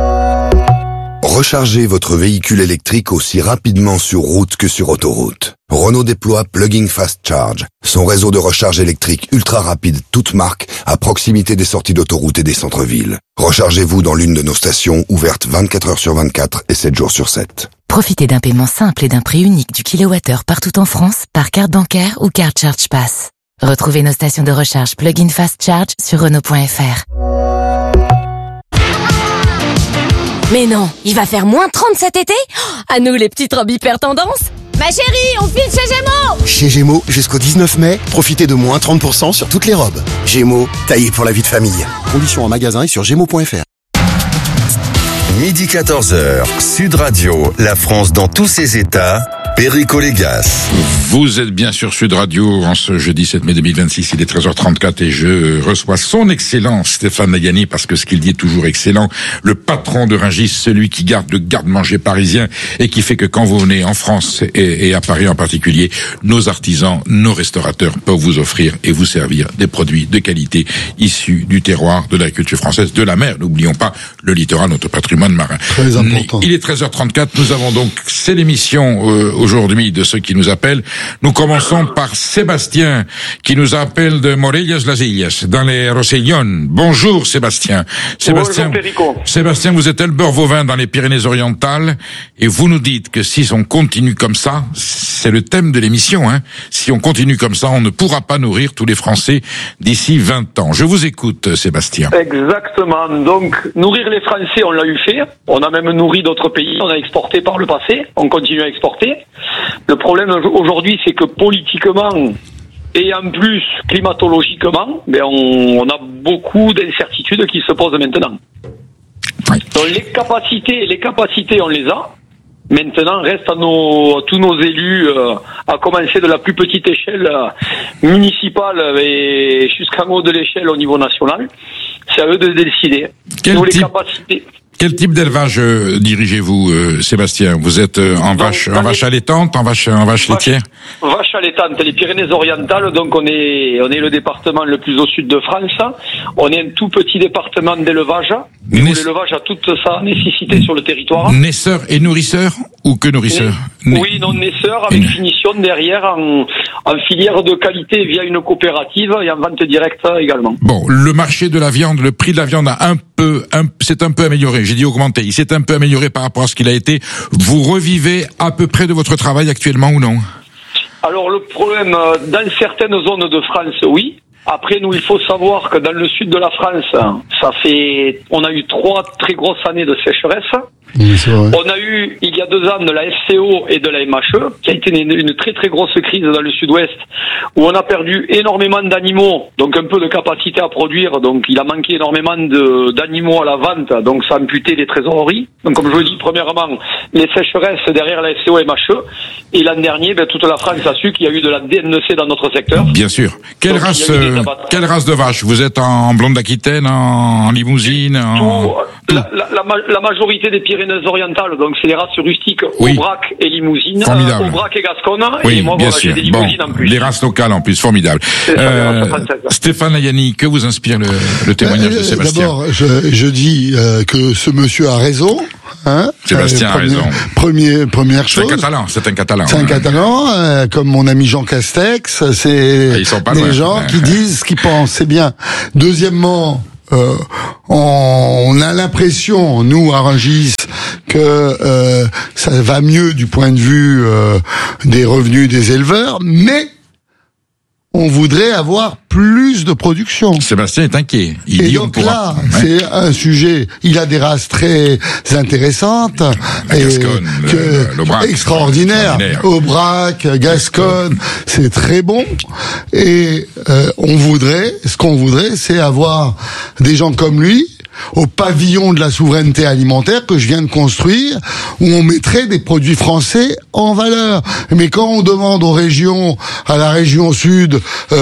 Rechargez votre véhicule électrique aussi rapidement sur route que sur autoroute. Renault déploie Plug-in Fast Charge, son réseau de recharge électrique ultra rapide toute marque à proximité des sorties d'autoroute et des centres-villes. Rechargez-vous dans l'une de nos stations ouvertes 24 heures sur 24 et 7 jours sur 7. Profitez d'un paiement simple et d'un prix unique du kilowattheure partout en France par carte bancaire ou carte Charge Pass. Retrouvez nos stations de recharge Plug-in Fast Charge sur Renault.fr. Mais non, il va faire moins 30 cet été ? À nous les petites robes hyper tendance. Ma chérie, on file chez Gémeaux. Chez Gémeaux, jusqu'au 19 mai, profitez de moins 30% sur toutes les robes. Gémeaux, taillé pour la vie de famille. Conditions en magasin et sur Gémeaux.fr. Midi 14h, Sud Radio, la France dans tous ses états, Perico Légas. Vous êtes bien sur Sud Radio en ce jeudi 7 mai 2026, il est 13h34 et je reçois son excellence Stéphane Layani parce que ce qu'il dit est toujours excellent. Le patron de Rungis, celui qui garde le garde-manger parisien et qui fait que quand vous venez en France et à Paris en particulier, nos artisans, nos restaurateurs peuvent vous offrir et vous servir des produits de qualité issus du terroir, de la culture française, de la mer. N'oublions pas le littoral, notre patrimoine marin. Très important. Il est 13h34, nous avons donc, c'est l'émission aujourd'hui de ceux qui nous appellent. Nous commençons par Sébastien qui nous appelle de Morellas las Illas, dans les Rossellón. Bonjour Sébastien. Sébastien, Sébastien, vous êtes éleveur bovin dans les Pyrénées-Orientales et vous nous dites que si on continue comme ça, c'est le thème de l'émission, hein. Si on continue comme ça, on ne pourra pas nourrir tous les Français d'ici 20 ans. Je vous écoute Sébastien. Exactement. Donc, nourrir les Français, on l'a eu fait. On a même nourri d'autres pays. On a exporté par le passé. On continue à exporter. Le problème aujourd'hui, c'est que politiquement et en plus climatologiquement, on a beaucoup d'incertitudes qui se posent maintenant. Oui. Donc les capacités, on les a. Maintenant, reste à tous nos élus, à commencer de la plus petite échelle municipale et jusqu'en haut de l'échelle au niveau national. C'est à eux de décider. Quel type d'élevage dirigez-vous, Sébastien ? Vous êtes en vache allaitante, en vache laitière ? Vache allaitante, les Pyrénées-Orientales, donc on est le département le plus au sud de France. On est un tout petit département d'élevage. L'élevage a toute sa nécessité sur le territoire. Naisseur et nourrisseur ou que nourrisseur ? Oui, non naisseur avec finition derrière en filière de qualité via une coopérative et en vente directe également. Bon, le marché de la viande, le prix de la viande s'est un peu amélioré. J'ai dit augmenté. Il s'est un peu amélioré par rapport à ce qu'il a été. Vous revivez à peu près de votre travail actuellement ou non ? Alors le problème, dans certaines zones de France, oui. Après, nous, il faut savoir que dans le sud de la France, on a eu 3 très grosses années de sécheresse. Oui, c'est vrai. On a eu, il y a 2 ans, de la FCO et de la MHE, qui a été une très très grosse crise dans le sud-ouest, où on a perdu énormément d'animaux, donc un peu de capacité à produire, donc il a manqué énormément d'animaux à la vente, donc ça a amputé les trésoreries. Donc comme je vous dis, premièrement, les sécheresses derrière la FCO et MHE, et l'an dernier, toute la France a su qu'il y a eu de la DNC dans notre secteur. Bien sûr. Quelle race de vache? Vous êtes en blonde d'Aquitaine, en Limousine, La majorité des Pyrénées-Orientales, donc c'est les races rustiques, Aubrac et Limousine, Aubrac et Gasconne, oui, et moi bien voilà, sûr. j'ai des Limousines en plus. Les races locales en plus, formidable. Stéphane Layani, que vous inspire le témoignage de Sébastien? D'abord, je dis que ce monsieur a raison. Sébastien a raison. Première chose. C'est un Catalan. C'est un Catalan, comme mon ami Jean Castex. C'est des gens qui disent ce qu'ils pensent. C'est bien. Deuxièmement, on a l'impression, nous à Rungis, que ça va mieux du point de vue des revenus des éleveurs, mais on voudrait avoir plus de production. Sébastien est inquiet. Et donc là, c'est un sujet. Il a des races très intéressantes, extraordinaires. Aubrac, Gasconne, c'est très bon. Et ce qu'on voudrait, c'est avoir des gens comme lui au pavillon de la souveraineté alimentaire que je viens de construire, où on mettrait des produits français en valeur. Mais quand on demande aux régions, à la région sud,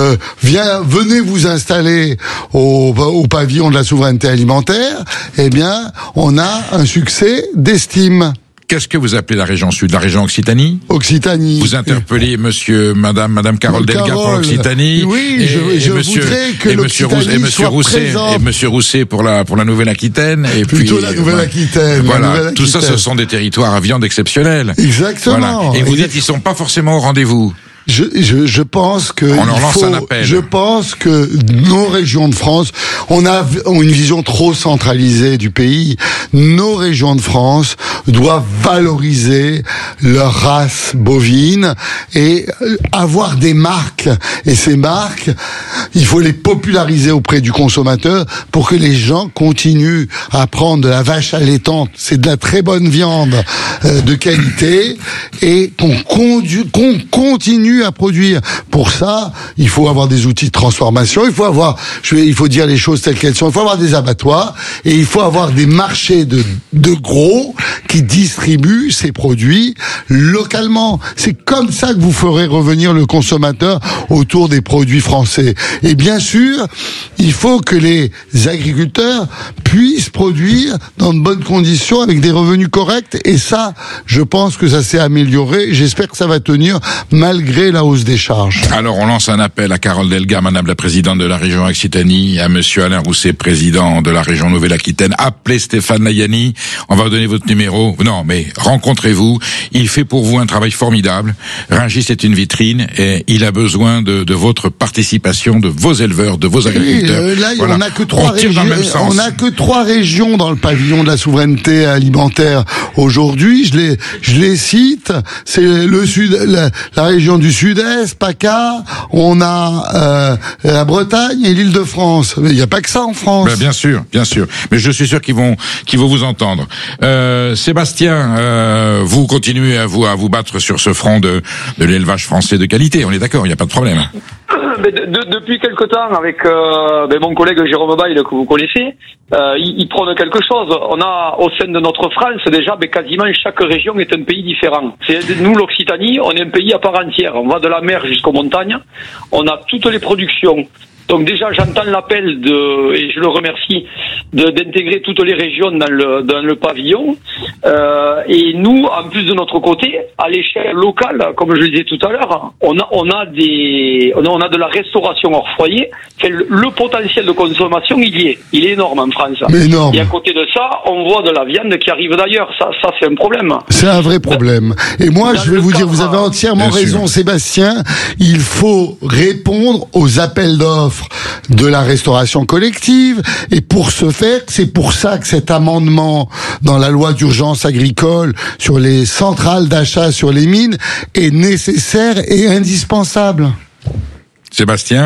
venez vous installer au pavillon de la souveraineté alimentaire, eh bien, on a un succès d'estime. Qu'est-ce que vous appelez la région sud? La région Occitanie? Occitanie. Vous interpellez Madame Carole Delga pour l'Occitanie. Oui, je voudrais que l'Occitanie soit présente. Et Monsieur Rousset pour la Nouvelle-Aquitaine. Et plutôt puis, la Nouvelle-Aquitaine. Voilà. Tout ça, ce sont des territoires à viande exceptionnelle. Exactement. Voilà. Et vous dites, ils sont pas forcément au rendez-vous. Je pense que on leur lance un appel. Je pense que nos régions de France, on a une vision trop centralisée du pays. Nos régions de France doivent valoriser leur race bovine et avoir des marques. Et ces marques, il faut les populariser auprès du consommateur pour que les gens continuent à prendre de la vache allaitante. C'est de la très bonne viande de qualité et qu'on continue à produire. Pour ça, il faut avoir des outils de transformation, il faut dire les choses telles qu'elles sont, il faut avoir des abattoirs et il faut avoir des marchés de gros qui distribuent ces produits localement. C'est comme ça que vous ferez revenir le consommateur autour des produits français. Et bien sûr, il faut que les agriculteurs puissent produire dans de bonnes conditions avec des revenus corrects et ça, je pense que ça s'est amélioré. J'espère que ça va tenir malgré la hausse des charges. Alors on lance un appel à Carole Delga, Madame la Présidente de la région Occitanie, à Monsieur Alain Rousset, Président de la région Nouvelle-Aquitaine. Appelez Stéphane Layani, on va vous donner votre numéro. Non, mais rencontrez-vous. Il fait pour vous un travail formidable. Rungis est une vitrine et il a besoin de votre participation, de vos éleveurs, de vos agriculteurs. Là, voilà. On n'a que 3 régions. On n'a que 3 régions dans le pavillon de la souveraineté alimentaire aujourd'hui. Je les cite. C'est le sud, la région du Sud-Est, PACA, on a la Bretagne et l'Île-de-France. Mais il n'y a pas que ça en France. Ben, bien sûr. Mais je suis sûr qu'ils vont vous entendre. Sébastien, vous continuez à vous battre sur ce front de l'élevage français de qualité. On est d'accord, il n'y a pas de problème. Depuis quelque temps, avec mon collègue Jérôme Bail que vous connaissez, il prône quelque chose. On a au sein de notre France déjà, quasiment chaque région est un pays différent. Nous, l'Occitanie, on est un pays à part entière. On va de la mer jusqu'aux montagnes. On a toutes les productions. Donc déjà, j'entends l'appel et je le remercie, d'intégrer toutes les régions dans le pavillon. Et nous, en plus de notre côté, à l'échelle locale, comme je le disais tout à l'heure, on a de la restauration hors foyer. Le potentiel de consommation, il est énorme en France. Mais énorme. Et à côté de ça, on voit de la viande qui arrive d'ailleurs. Ça c'est un problème. C'est un vrai problème. Et moi, je vais vous dire, vous avez entièrement raison, Sébastien. Il faut répondre aux appels d'offres de la restauration collective et pour ce faire, c'est pour ça que cet amendement dans la loi d'urgence agricole sur les centrales d'achat sur les mines est nécessaire et indispensable. Sébastien,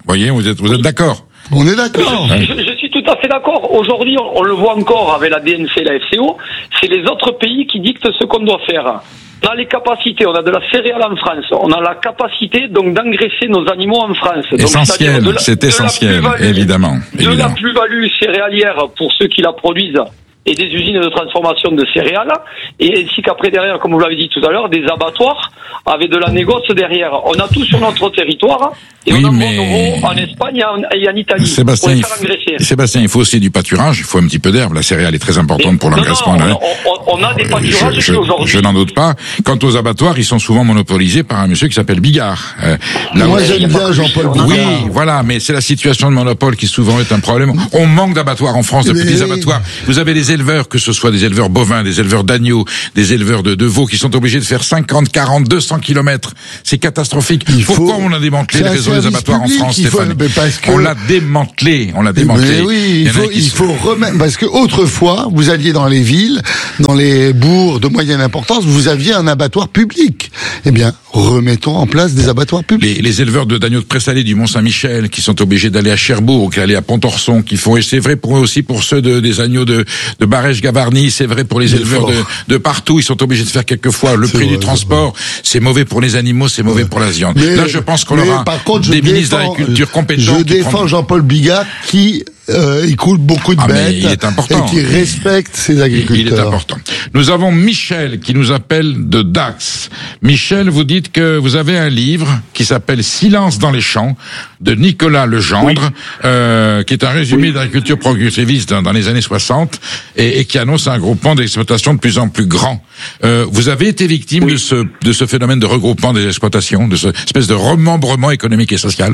voyez, vous êtes d'accord? On est d'accord. Je suis tout à fait d'accord. Aujourd'hui, on le voit encore avec la DNC et la FCO, c'est les autres pays qui dictent ce qu'on doit faire. On a les capacités, on a de la céréale en France, on a la capacité donc d'engraisser nos animaux en France. Essentiel, donc, c'est essentiel, évidemment. De la plus-value céréalière pour ceux qui la produisent et des usines de transformation de céréales, et ainsi qu'après derrière, comme vous l'avez dit tout à l'heure, des abattoirs avec de la négoce derrière. On a tout sur notre territoire, et on en en Espagne et en Italie. Sébastien, il faut aussi du pâturage, il faut un petit peu d'herbe. La céréale est très importante pour l'engraissement. On a des pâturages aujourd'hui. Je n'en doute pas. Quant aux abattoirs, ils sont souvent monopolisés par un monsieur qui s'appelle Bigard. Moi, j'aime bien Jean-Paul Bigard. Oui, voilà, mais c'est la situation de monopole qui souvent est un problème. On manque d'abattoirs en France, de petits abattoirs. Vous avez les éleveurs, que ce soit des éleveurs bovins, des éleveurs d'agneaux, des éleveurs de veaux, qui sont obligés de faire 50, 40, 200 kilomètres. C'est catastrophique. Pourquoi on a démantelé le réseau des abattoirs en France, Stéphane? On l'a démantelé. Mais oui, il faut remettre, parce que autrefois, vous alliez dans les villes, dans les bourgs de moyenne importance, vous aviez un abattoir public. Eh bien, remettons en place des abattoirs publics. Les éleveurs d'agneaux de Pressalé du Mont-Saint-Michel, qui sont obligés d'aller à Cherbourg, qui aller à Pont-Orson, qui font, et c'est vrai aussi pour ceux des agneaux de Barège-Gavarnie, c'est vrai pour les éleveurs de partout, ils sont obligés de faire quelquefois le prix du transport, c'est mauvais pour les animaux, c'est mauvais pour la viande. Là, je pense qu'on aura des ministres d'agriculture compétents. Je défends Jean-Paul Bigard qui écoute beaucoup de bêtes et qui respecte ses agriculteurs. Il est important. Nous avons Michel qui nous appelle de Dax. Michel, vous dites que vous avez un livre qui s'appelle Silence dans les champs de Nicolas Legendre, qui est un résumé d'agriculture progressiviste dans les années 60 et qui annonce un groupement d'exploitation de plus en plus grand. Vous avez été victime de ce phénomène de regroupement des exploitations, de cette espèce de remembrement économique et social?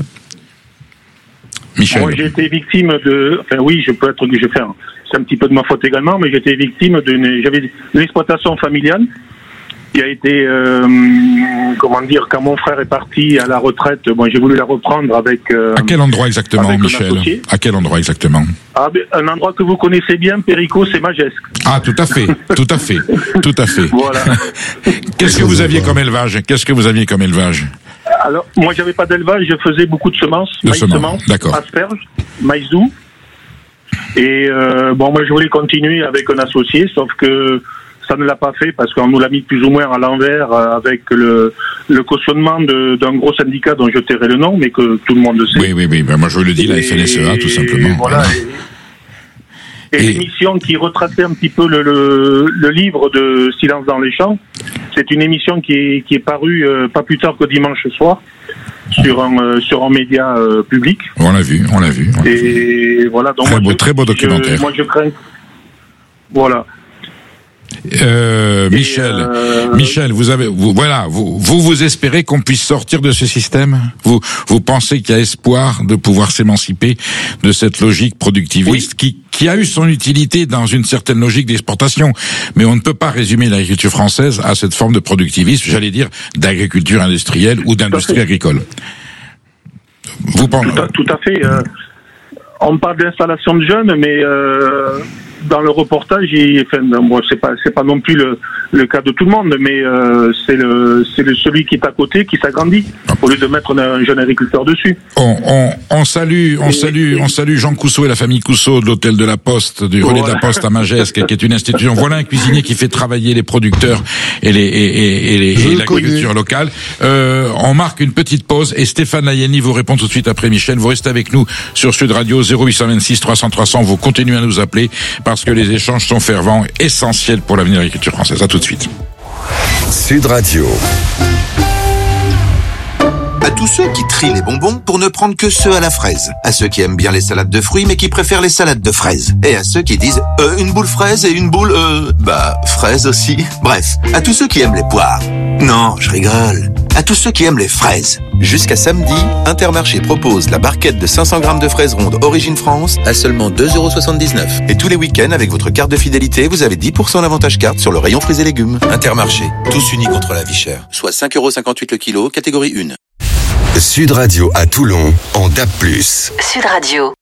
Michel. Moi, j'ai été victime c'est un petit peu de ma faute également, mais j'ai été victime j'avais une exploitation familiale qui a été, quand mon frère est parti à la retraite, j'ai voulu la reprendre avec. À quel endroit exactement, Michel? À quel endroit exactement? Un endroit que vous connaissez bien, Péricot, c'est Magesque. Ah, tout à fait. Voilà. Qu'est-ce que vous aviez comme élevage? Alors, moi, j'avais pas d'élevage, je faisais beaucoup de semences, asperges, maïs doux. Et moi, je voulais continuer avec un associé, sauf que ça ne l'a pas fait parce qu'on nous l'a mis plus ou moins à l'envers avec le cautionnement d'un gros syndicat dont je tairai le nom, mais que tout le monde sait. Oui. Ben, moi, je le dis, la FNSEA, tout simplement. Voilà. Et l'émission qui retraçait un petit peu le livre de Silence dans les champs, c'est une émission qui est parue pas plus tard que dimanche soir sur un média public. On l'a vu. Et voilà, donc très beau documentaire. Moi je crains. Voilà. Michel, vous espérez qu'on puisse sortir de ce système? Vous pensez qu'il y a espoir de pouvoir s'émanciper de cette logique productiviste qui a eu son utilité dans une certaine logique d'exportation, mais on ne peut pas résumer l'agriculture française à cette forme de productivisme, j'allais dire d'agriculture industrielle ou d'industrie agricole. Vous pensez? Tout à fait. On parle d'installation de jeunes, mais dans le reportage, c'est pas non plus le cas de tout le monde, mais c'est celui qui est à côté qui s'agrandit au lieu de mettre un jeune agriculteur dessus. On salue Jean Cousseau et la famille Cousseau de l'hôtel de la Poste, du relais de la Poste à Magesque, qui est une institution. Voilà un cuisinier qui fait travailler les producteurs et l'agriculture locale. On marque une petite pause et Stéphane Layani vous répond tout de suite après Michel. Vous restez avec nous sur Sud Radio 0826 300 300. Vous continuez à nous appeler parce que les échanges sont fervents, essentiels pour l'avenir de l'agriculture française. À tout de suite. Sud Radio. À tous ceux qui trient les bonbons pour ne prendre que ceux à la fraise. À ceux qui aiment bien les salades de fruits mais qui préfèrent les salades de fraises. Et à ceux qui disent une boule fraise et une boule fraise aussi. Bref, à tous ceux qui aiment les poires. Non, je rigole. À tous ceux qui aiment les fraises. Jusqu'à samedi, Intermarché propose la barquette de 500 grammes de fraises rondes Origine France à seulement 2,79 €. Et tous les week-ends, avec votre carte de fidélité, vous avez 10% d'avantage carte sur le rayon fruits et légumes. Intermarché, tous unis contre la vie chère. Soit 5,58 € le kilo, catégorie 1. Sud Radio à Toulon, en DAB+. Sud Radio.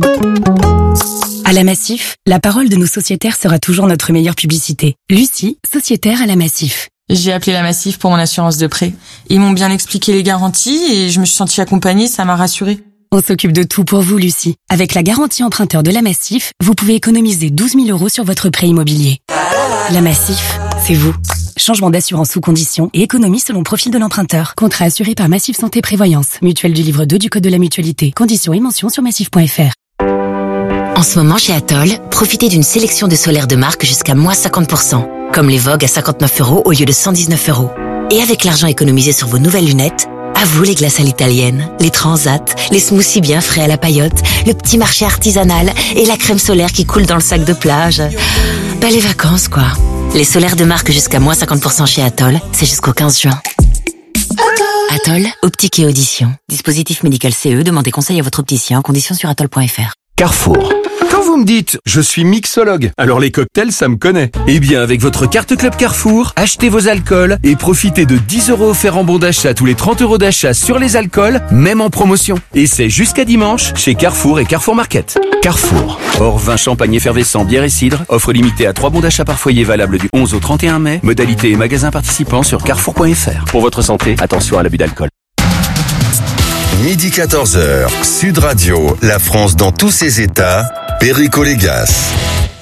À la Massif, la parole de nos sociétaires sera toujours notre meilleure publicité. Lucie, sociétaire à la Massif. J'ai appelé la Massif pour mon assurance de prêt. Ils m'ont bien expliqué les garanties et je me suis sentie accompagnée, ça m'a rassurée. On s'occupe de tout pour vous, Lucie. Avec la garantie emprunteur de la Massif, vous pouvez économiser 12 000 € sur votre prêt immobilier. La Massif, c'est vous. Changement d'assurance sous conditions et économie selon profil de l'emprunteur. Contrat assuré par Massif Santé Prévoyance. Mutuelle du livre 2 du Code de la Mutualité. Conditions et mentions sur massif.fr. En ce moment, chez Atoll, profitez d'une sélection de solaires de marque jusqu'à moins 50%. Comme les Vogue à 59 € au lieu de 119 €. Et avec l'argent économisé sur vos nouvelles lunettes, à vous les glaces à l'italienne, les transats, les smoothies bien frais à la paillote, le petit marché artisanal et la crème solaire qui coule dans le sac de plage. Bah les vacances quoi. Les solaires de marque jusqu'à moins 50% chez Atoll, c'est jusqu'au 15 juin. Atoll, optique et audition. Dispositif médical CE, demandez conseil à votre opticien, conditions sur atoll.fr. Carrefour. Quand vous me dites « je suis mixologue », alors les cocktails, ça me connaît. Eh bien, avec votre carte Club Carrefour, achetez vos alcools et profitez de 10 € offerts en bon d'achat tous les 30 € d'achat sur les alcools, même en promotion. Et c'est jusqu'à dimanche chez Carrefour et Carrefour Market. Carrefour. Hors vin, champagne effervescent, bière et cidre. Offre limitée à 3 bons d'achat par foyer valable du 11 au 31 mai. Modalité et magasins participants sur carrefour.fr. Pour votre santé, attention à l'abus d'alcool. Midi 14h, Sud Radio, la France dans tous ses états, Perico Légas.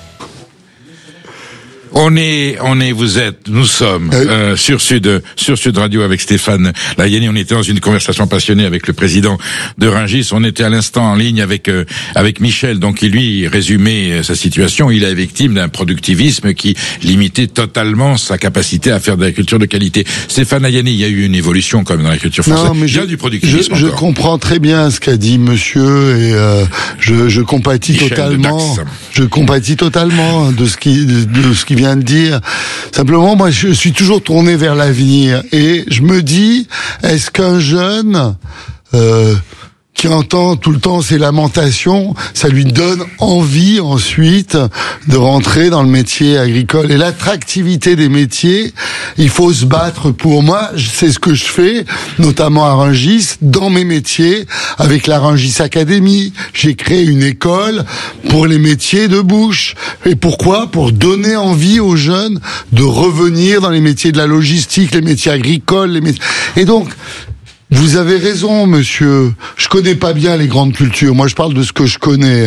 Nous sommes sur Sud Radio avec Stéphane Layani. On était dans une conversation passionnée avec le président de Rungis. On était à l'instant en ligne avec Michel, donc qui lui résumait sa situation. Il est victime d'un productivisme qui limitait totalement sa capacité à faire de l'agriculture de qualité. Stéphane Layani, il y a eu une évolution quand même dans l'agriculture française. Non, mais il y a du productivisme. Je comprends très bien ce qu'a dit monsieur et je compatis Michel totalement. Je compatis totalement de ce qui vient de dire. Simplement, moi, je suis toujours tourné vers l'avenir et je me dis, est-ce qu'un jeune qui entend tout le temps ces lamentations, ça lui donne envie ensuite de rentrer dans le métier agricole. Et l'attractivité des métiers, il faut se battre pour. Moi, c'est ce que je fais, notamment à Rungis, dans mes métiers, avec la Rungis Academy. J'ai créé une école pour les métiers de bouche. Et pourquoi ? Pour donner envie aux jeunes de revenir dans les métiers de la logistique, les métiers agricoles, les métiers... Et donc, vous avez raison, monsieur. Je connais pas bien les grandes cultures. Moi, je parle de ce que je connais,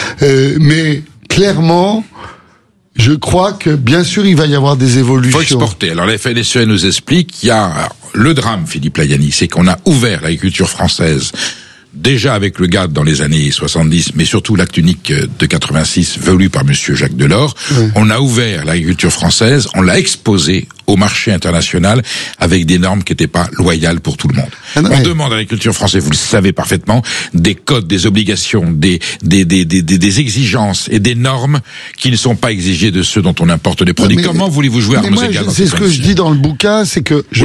mais clairement, je crois que, bien sûr, il va y avoir des évolutions. Il faut exporter. Alors, la FNSEA nous explique qu'il y a le drame, Philippe Layani, c'est qu'on a ouvert l'agriculture française déjà avec le GATT dans les années 70, mais surtout l'acte unique de 86 voulu par monsieur Jacques Delors. Oui. On a ouvert l'agriculture française, on l'a exposée au marché international avec des normes qui n'étaient pas loyales pour tout le monde. On demande à l'agriculture française, vous le savez parfaitement, des codes, des obligations, des exigences et des normes qui ne sont pas exigées de ceux dont on importe des produits. Comment voulez-vous jouer à armes égales? C'est ce que je dis dans le bouquin, c'est que je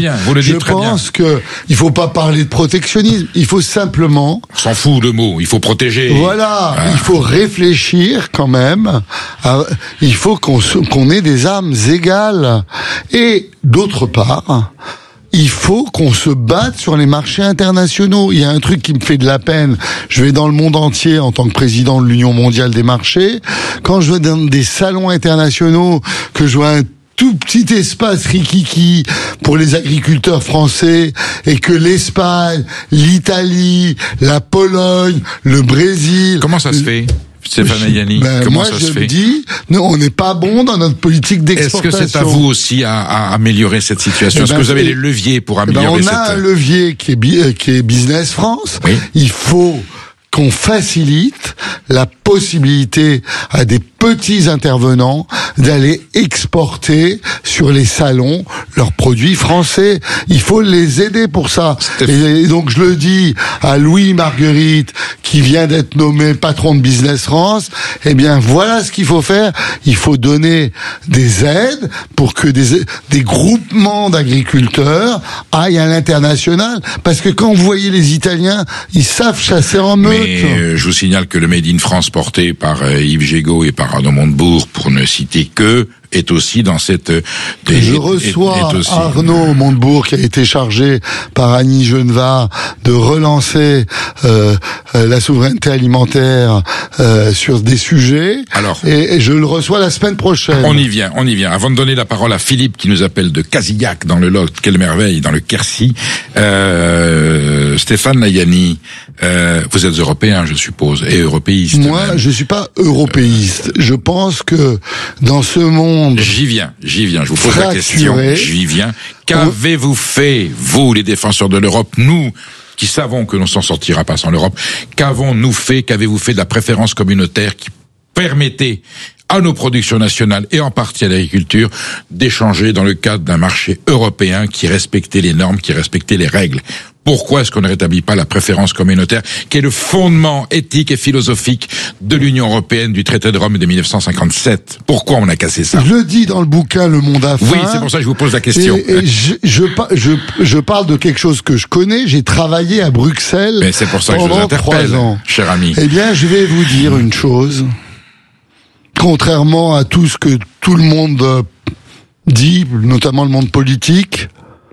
pense que il faut pas parler de protectionnisme, il faut simplement... On s'en fout le mot, il faut protéger. Voilà, il faut réfléchir quand même. Il faut qu'on ait des armes égales. Et d'autre part, il faut qu'on se batte sur les marchés internationaux. Il y a un truc qui me fait de la peine. Je vais dans le monde entier en tant que président de l'Union mondiale des marchés. Quand je vais dans des salons internationaux, que je vois un tout petit espace rikiki pour les agriculteurs français et que l'Espagne, l'Italie, la Pologne, le Brésil... Comment ça se fait ? Stéphane Layani, comment ça se fait ? Moi, je dis, non, on n'est pas bon dans notre politique d'exportation. Est-ce que c'est à vous aussi à améliorer cette situation ? Est-ce que vous avez les leviers pour améliorer cette... On a un levier qui est Business France. Oui. Il faut qu'on facilite la possibilité à des petits intervenants d'aller exporter sur les salons leurs produits français. Il faut les aider pour ça. Et donc je le dis à Louis Marguerite, qui vient d'être nommé patron de Business France, eh bien voilà ce qu'il faut faire. Il faut donner des aides pour que des groupements d'agriculteurs aillent à l'international. Parce que quand vous voyez les Italiens, ils savent chasser en meute. Mais je vous signale que le Made in France porté par Yves Gégaud et par Arnaud Montebourg, pour ne citer que, est aussi dans cette... Je reçois Arnaud Montebourg, qui a été chargé par Annie Genevard de relancer la souveraineté alimentaire sur des sujets. Alors, et je le reçois la semaine prochaine. On y vient. Avant de donner la parole à Philippe, qui nous appelle de Casillac, dans le Lot, quelle merveille, dans le Quercy. Stéphane Layani, vous êtes européen, je suppose, et européiste. Moi, je suis pas européiste. Je pense que dans ce monde... J'y viens. Je vous pose la question. J'y viens. Qu'avez-vous fait, vous, les défenseurs de l'Europe, nous, qui savons que l'on s'en sortira pas sans l'Europe, qu'avons-vous fait de la préférence communautaire qui permettait à nos productions nationales et en partie à l'agriculture d'échanger dans le cadre d'un marché européen qui respectait les normes, qui respectait les règles? Pourquoi est-ce qu'on ne rétablit pas la préférence communautaire, qui est le fondement éthique et philosophique de l'Union européenne, du traité de Rome de 1957? Pourquoi on a cassé ça? Je le dis dans le bouquin Le Monde à faim. Oui, c'est pour ça que je vous pose la question. Et je parle de quelque chose que je connais. J'ai travaillé à Bruxelles. Mais c'est pour ça que je vous interpelle, cher ami. Eh bien, je vais vous dire une chose. Contrairement à tout ce que tout le monde dit, notamment le monde politique,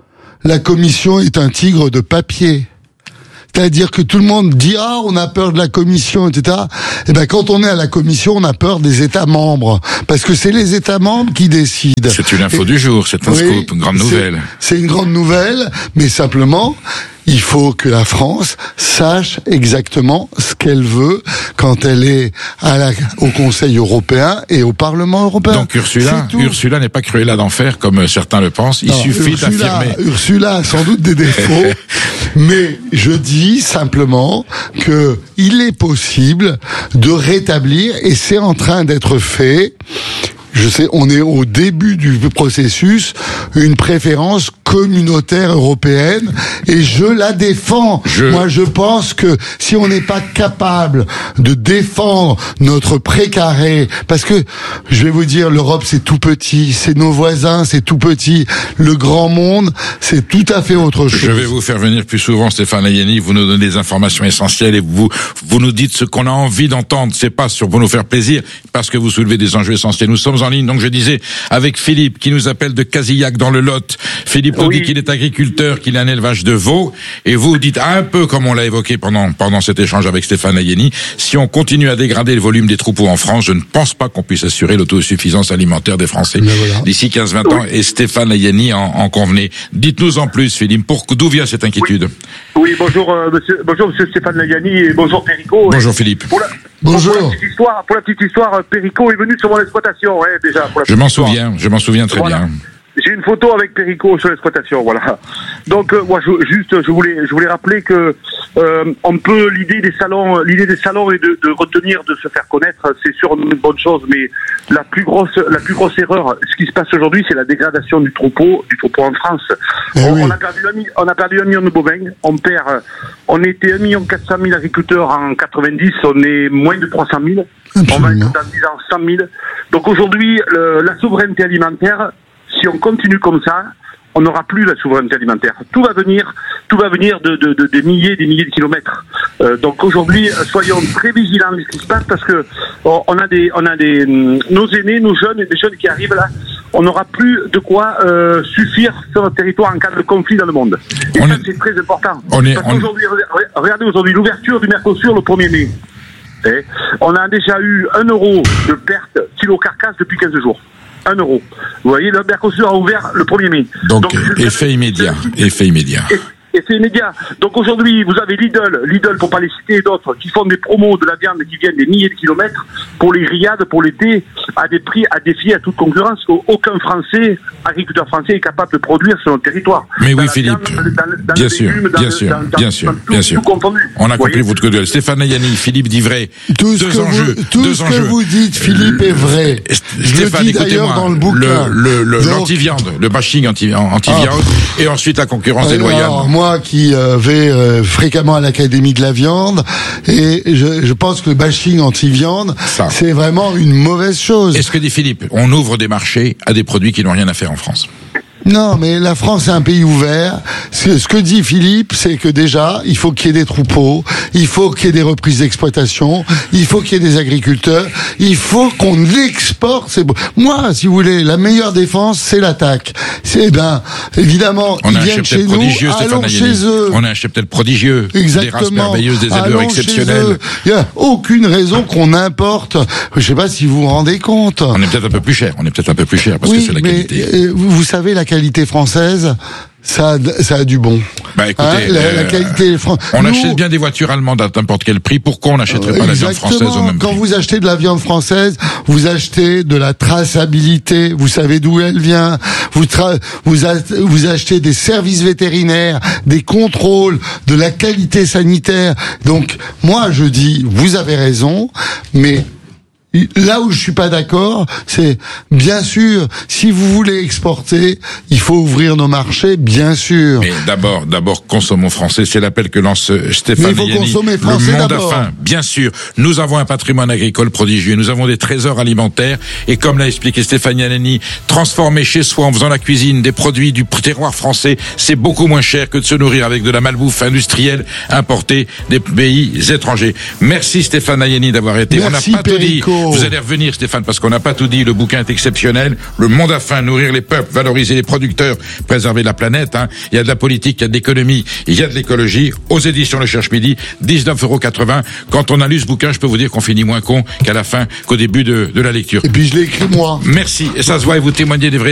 la Commission est un tigre de papier. C'est-à-dire que tout le monde dit on a peur de la Commission, etc. Et ben quand on est à la Commission, on a peur des États membres, parce que c'est les États membres qui décident. C'est une info du jour, c'est un scoop, une grande nouvelle. C'est une grande nouvelle, mais simplement, il faut que la France sache exactement ce qu'elle veut quand elle est au Conseil européen et au Parlement européen. Donc Ursula n'est pas Cruella d'enfer comme certains le pensent. Il suffit d'affirmer. Ursula a sans doute des défauts, mais je dis simplement que il est possible de rétablir, et c'est en train d'être fait. Je sais, on est au début du processus, une préférence communautaire européenne, et je la défends. Moi, je pense que si on n'est pas capable de défendre notre précaré, parce que, je vais vous dire, l'Europe, c'est tout petit, c'est nos voisins, c'est tout petit. Le grand monde, c'est tout à fait autre chose. Je vais vous faire venir plus souvent, Stéphane Layani, vous nous donnez des informations essentielles, et vous nous dites ce qu'on a envie d'entendre. C'est pas pour nous faire plaisir, parce que vous soulevez des enjeux essentiels. Nous sommes en ligne, donc je disais, avec Philippe, qui nous appelle de Casillac dans le Lot. Philippe nous dit qu'il est agriculteur, qu'il a un élevage de veaux, et vous dites un peu comme on l'a évoqué pendant cet échange avec Stéphane Layani, si on continue à dégrader le volume des troupeaux en France, je ne pense pas qu'on puisse assurer l'autosuffisance alimentaire des Français d'ici 15-20 ans, et Stéphane Layani en convenait. Dites-nous en plus, Philippe, d'où vient cette inquiétude? Oui, bonjour monsieur Stéphane Layani, et bonjour Perico. Bonjour Philippe. Bonjour. Pour la petite histoire, Perico est venu sur mon exploitation, déjà. Je m'en souviens très bien. J'ai une photo avec Perico sur l'exploitation, voilà. Donc moi je voulais rappeler que on peut l'idée des salons est de retenir, de se faire connaître, c'est sûr une bonne chose, mais la plus grosse erreur, ce qui se passe aujourd'hui, c'est la dégradation du troupeau en France. On a perdu 1 million de bovins, on était 1,4 million agriculteurs en 90, on est moins de 300 000. On va être dans 10 ans 100 000. Donc aujourd'hui, la souveraineté alimentaire, si on continue comme ça, on n'aura plus la souveraineté alimentaire. Tout va venir de des milliers de kilomètres. Donc aujourd'hui, soyons très vigilants de ce qui se passe, parce que on a nos aînés, nos jeunes, et des jeunes qui arrivent là, on n'aura plus de quoi suffire sur notre territoire en cas de conflit dans le monde. Et ça, c'est très important. Regardez aujourd'hui l'ouverture du Mercosur le 1er mai. On a déjà eu 1 euro de perte kilo carcasse depuis 15 jours. 1 euro. Vous voyez, le Mercosur a ouvert le 1er mai. Donc effet immédiat. Effet immédiat. Donc aujourd'hui, vous avez Lidl pour pas les citer, et d'autres qui font des promos de la viande qui viennent des milliers de kilomètres pour les grillades, pour l'été, à des prix à défier à toute concurrence. Aucun agriculteur français est capable de produire sur notre territoire. Mais oui, Philippe. Bien sûr. Tout confondu. On a compris votre gueule. Stéphane Layani, Philippe dit vrai. Tout ce que vous dites, Philippe, est vrai. Stéphane, écoutez-moi. Dans le bouquin. L'anti-viande, le bashing anti-viande, et ensuite la concurrence déloyale. Moi qui vais fréquemment à l'Académie de la viande, et je pense que le bashing anti-viande, c'est vraiment une mauvaise chose. Est-ce que dit Philippe, on ouvre des marchés à des produits qui n'ont rien à faire en France? Non, mais la France est un pays ouvert. Ce que dit Philippe, c'est que déjà, il faut qu'il y ait des troupeaux, il faut qu'il y ait des reprises d'exploitation, il faut qu'il y ait des agriculteurs, il faut qu'on exporte. Moi, si vous voulez, la meilleure défense, c'est l'attaque. Évidemment, ils viennent chez nous, allons chez eux. On a un cheptel prodigieux, des races merveilleuses, des éleveurs exceptionnels. Il n'y a aucune raison qu'on importe. Je ne sais pas si vous vous rendez compte. On est peut-être un peu plus cher. Parce que c'est la qualité. Vous savez, la qualité française, ça a du bon. Bah écoutez, la qualité on achète bien des voitures allemandes à n'importe quel prix. Pourquoi on n'achèterait pas la viande française au même prix? Quand vous achetez de la viande française, vous achetez de la traçabilité. Vous savez d'où elle vient. Vous achetez des services vétérinaires, des contrôles, de la qualité sanitaire. Donc, moi, je dis, vous avez raison, mais là où je suis pas d'accord, c'est bien sûr, si vous voulez exporter, il faut ouvrir nos marchés, bien sûr. Mais d'abord, consommons français. C'est l'appel que lance Stéphane Yeni. Le monde a faim, bien sûr. Nous avons un patrimoine agricole prodigieux. Nous avons des trésors alimentaires. Et comme l'a expliqué Stéphane Yeni, transformer chez soi en faisant la cuisine des produits du terroir français, c'est beaucoup moins cher que de se nourrir avec de la malbouffe industrielle importée des pays étrangers. Merci Stéphane Yeni d'avoir été. Merci, on n'a pas Perico. tout dit. Vous allez revenir, Stéphane, parce qu'on n'a pas tout dit. Le bouquin est exceptionnel. Le monde a faim, nourrir les peuples, valoriser les producteurs, préserver la planète. Il y a de la politique, il y a de l'économie, il y a de l'écologie. Aux éditions Le Cherche Midi, 19,80 €. Quand on a lu ce bouquin, je peux vous dire qu'on finit moins con qu'à la fin, qu'au début de la lecture. Et puis je l'ai écrit moi. Merci. Et ça se voit et vous témoignez des vrais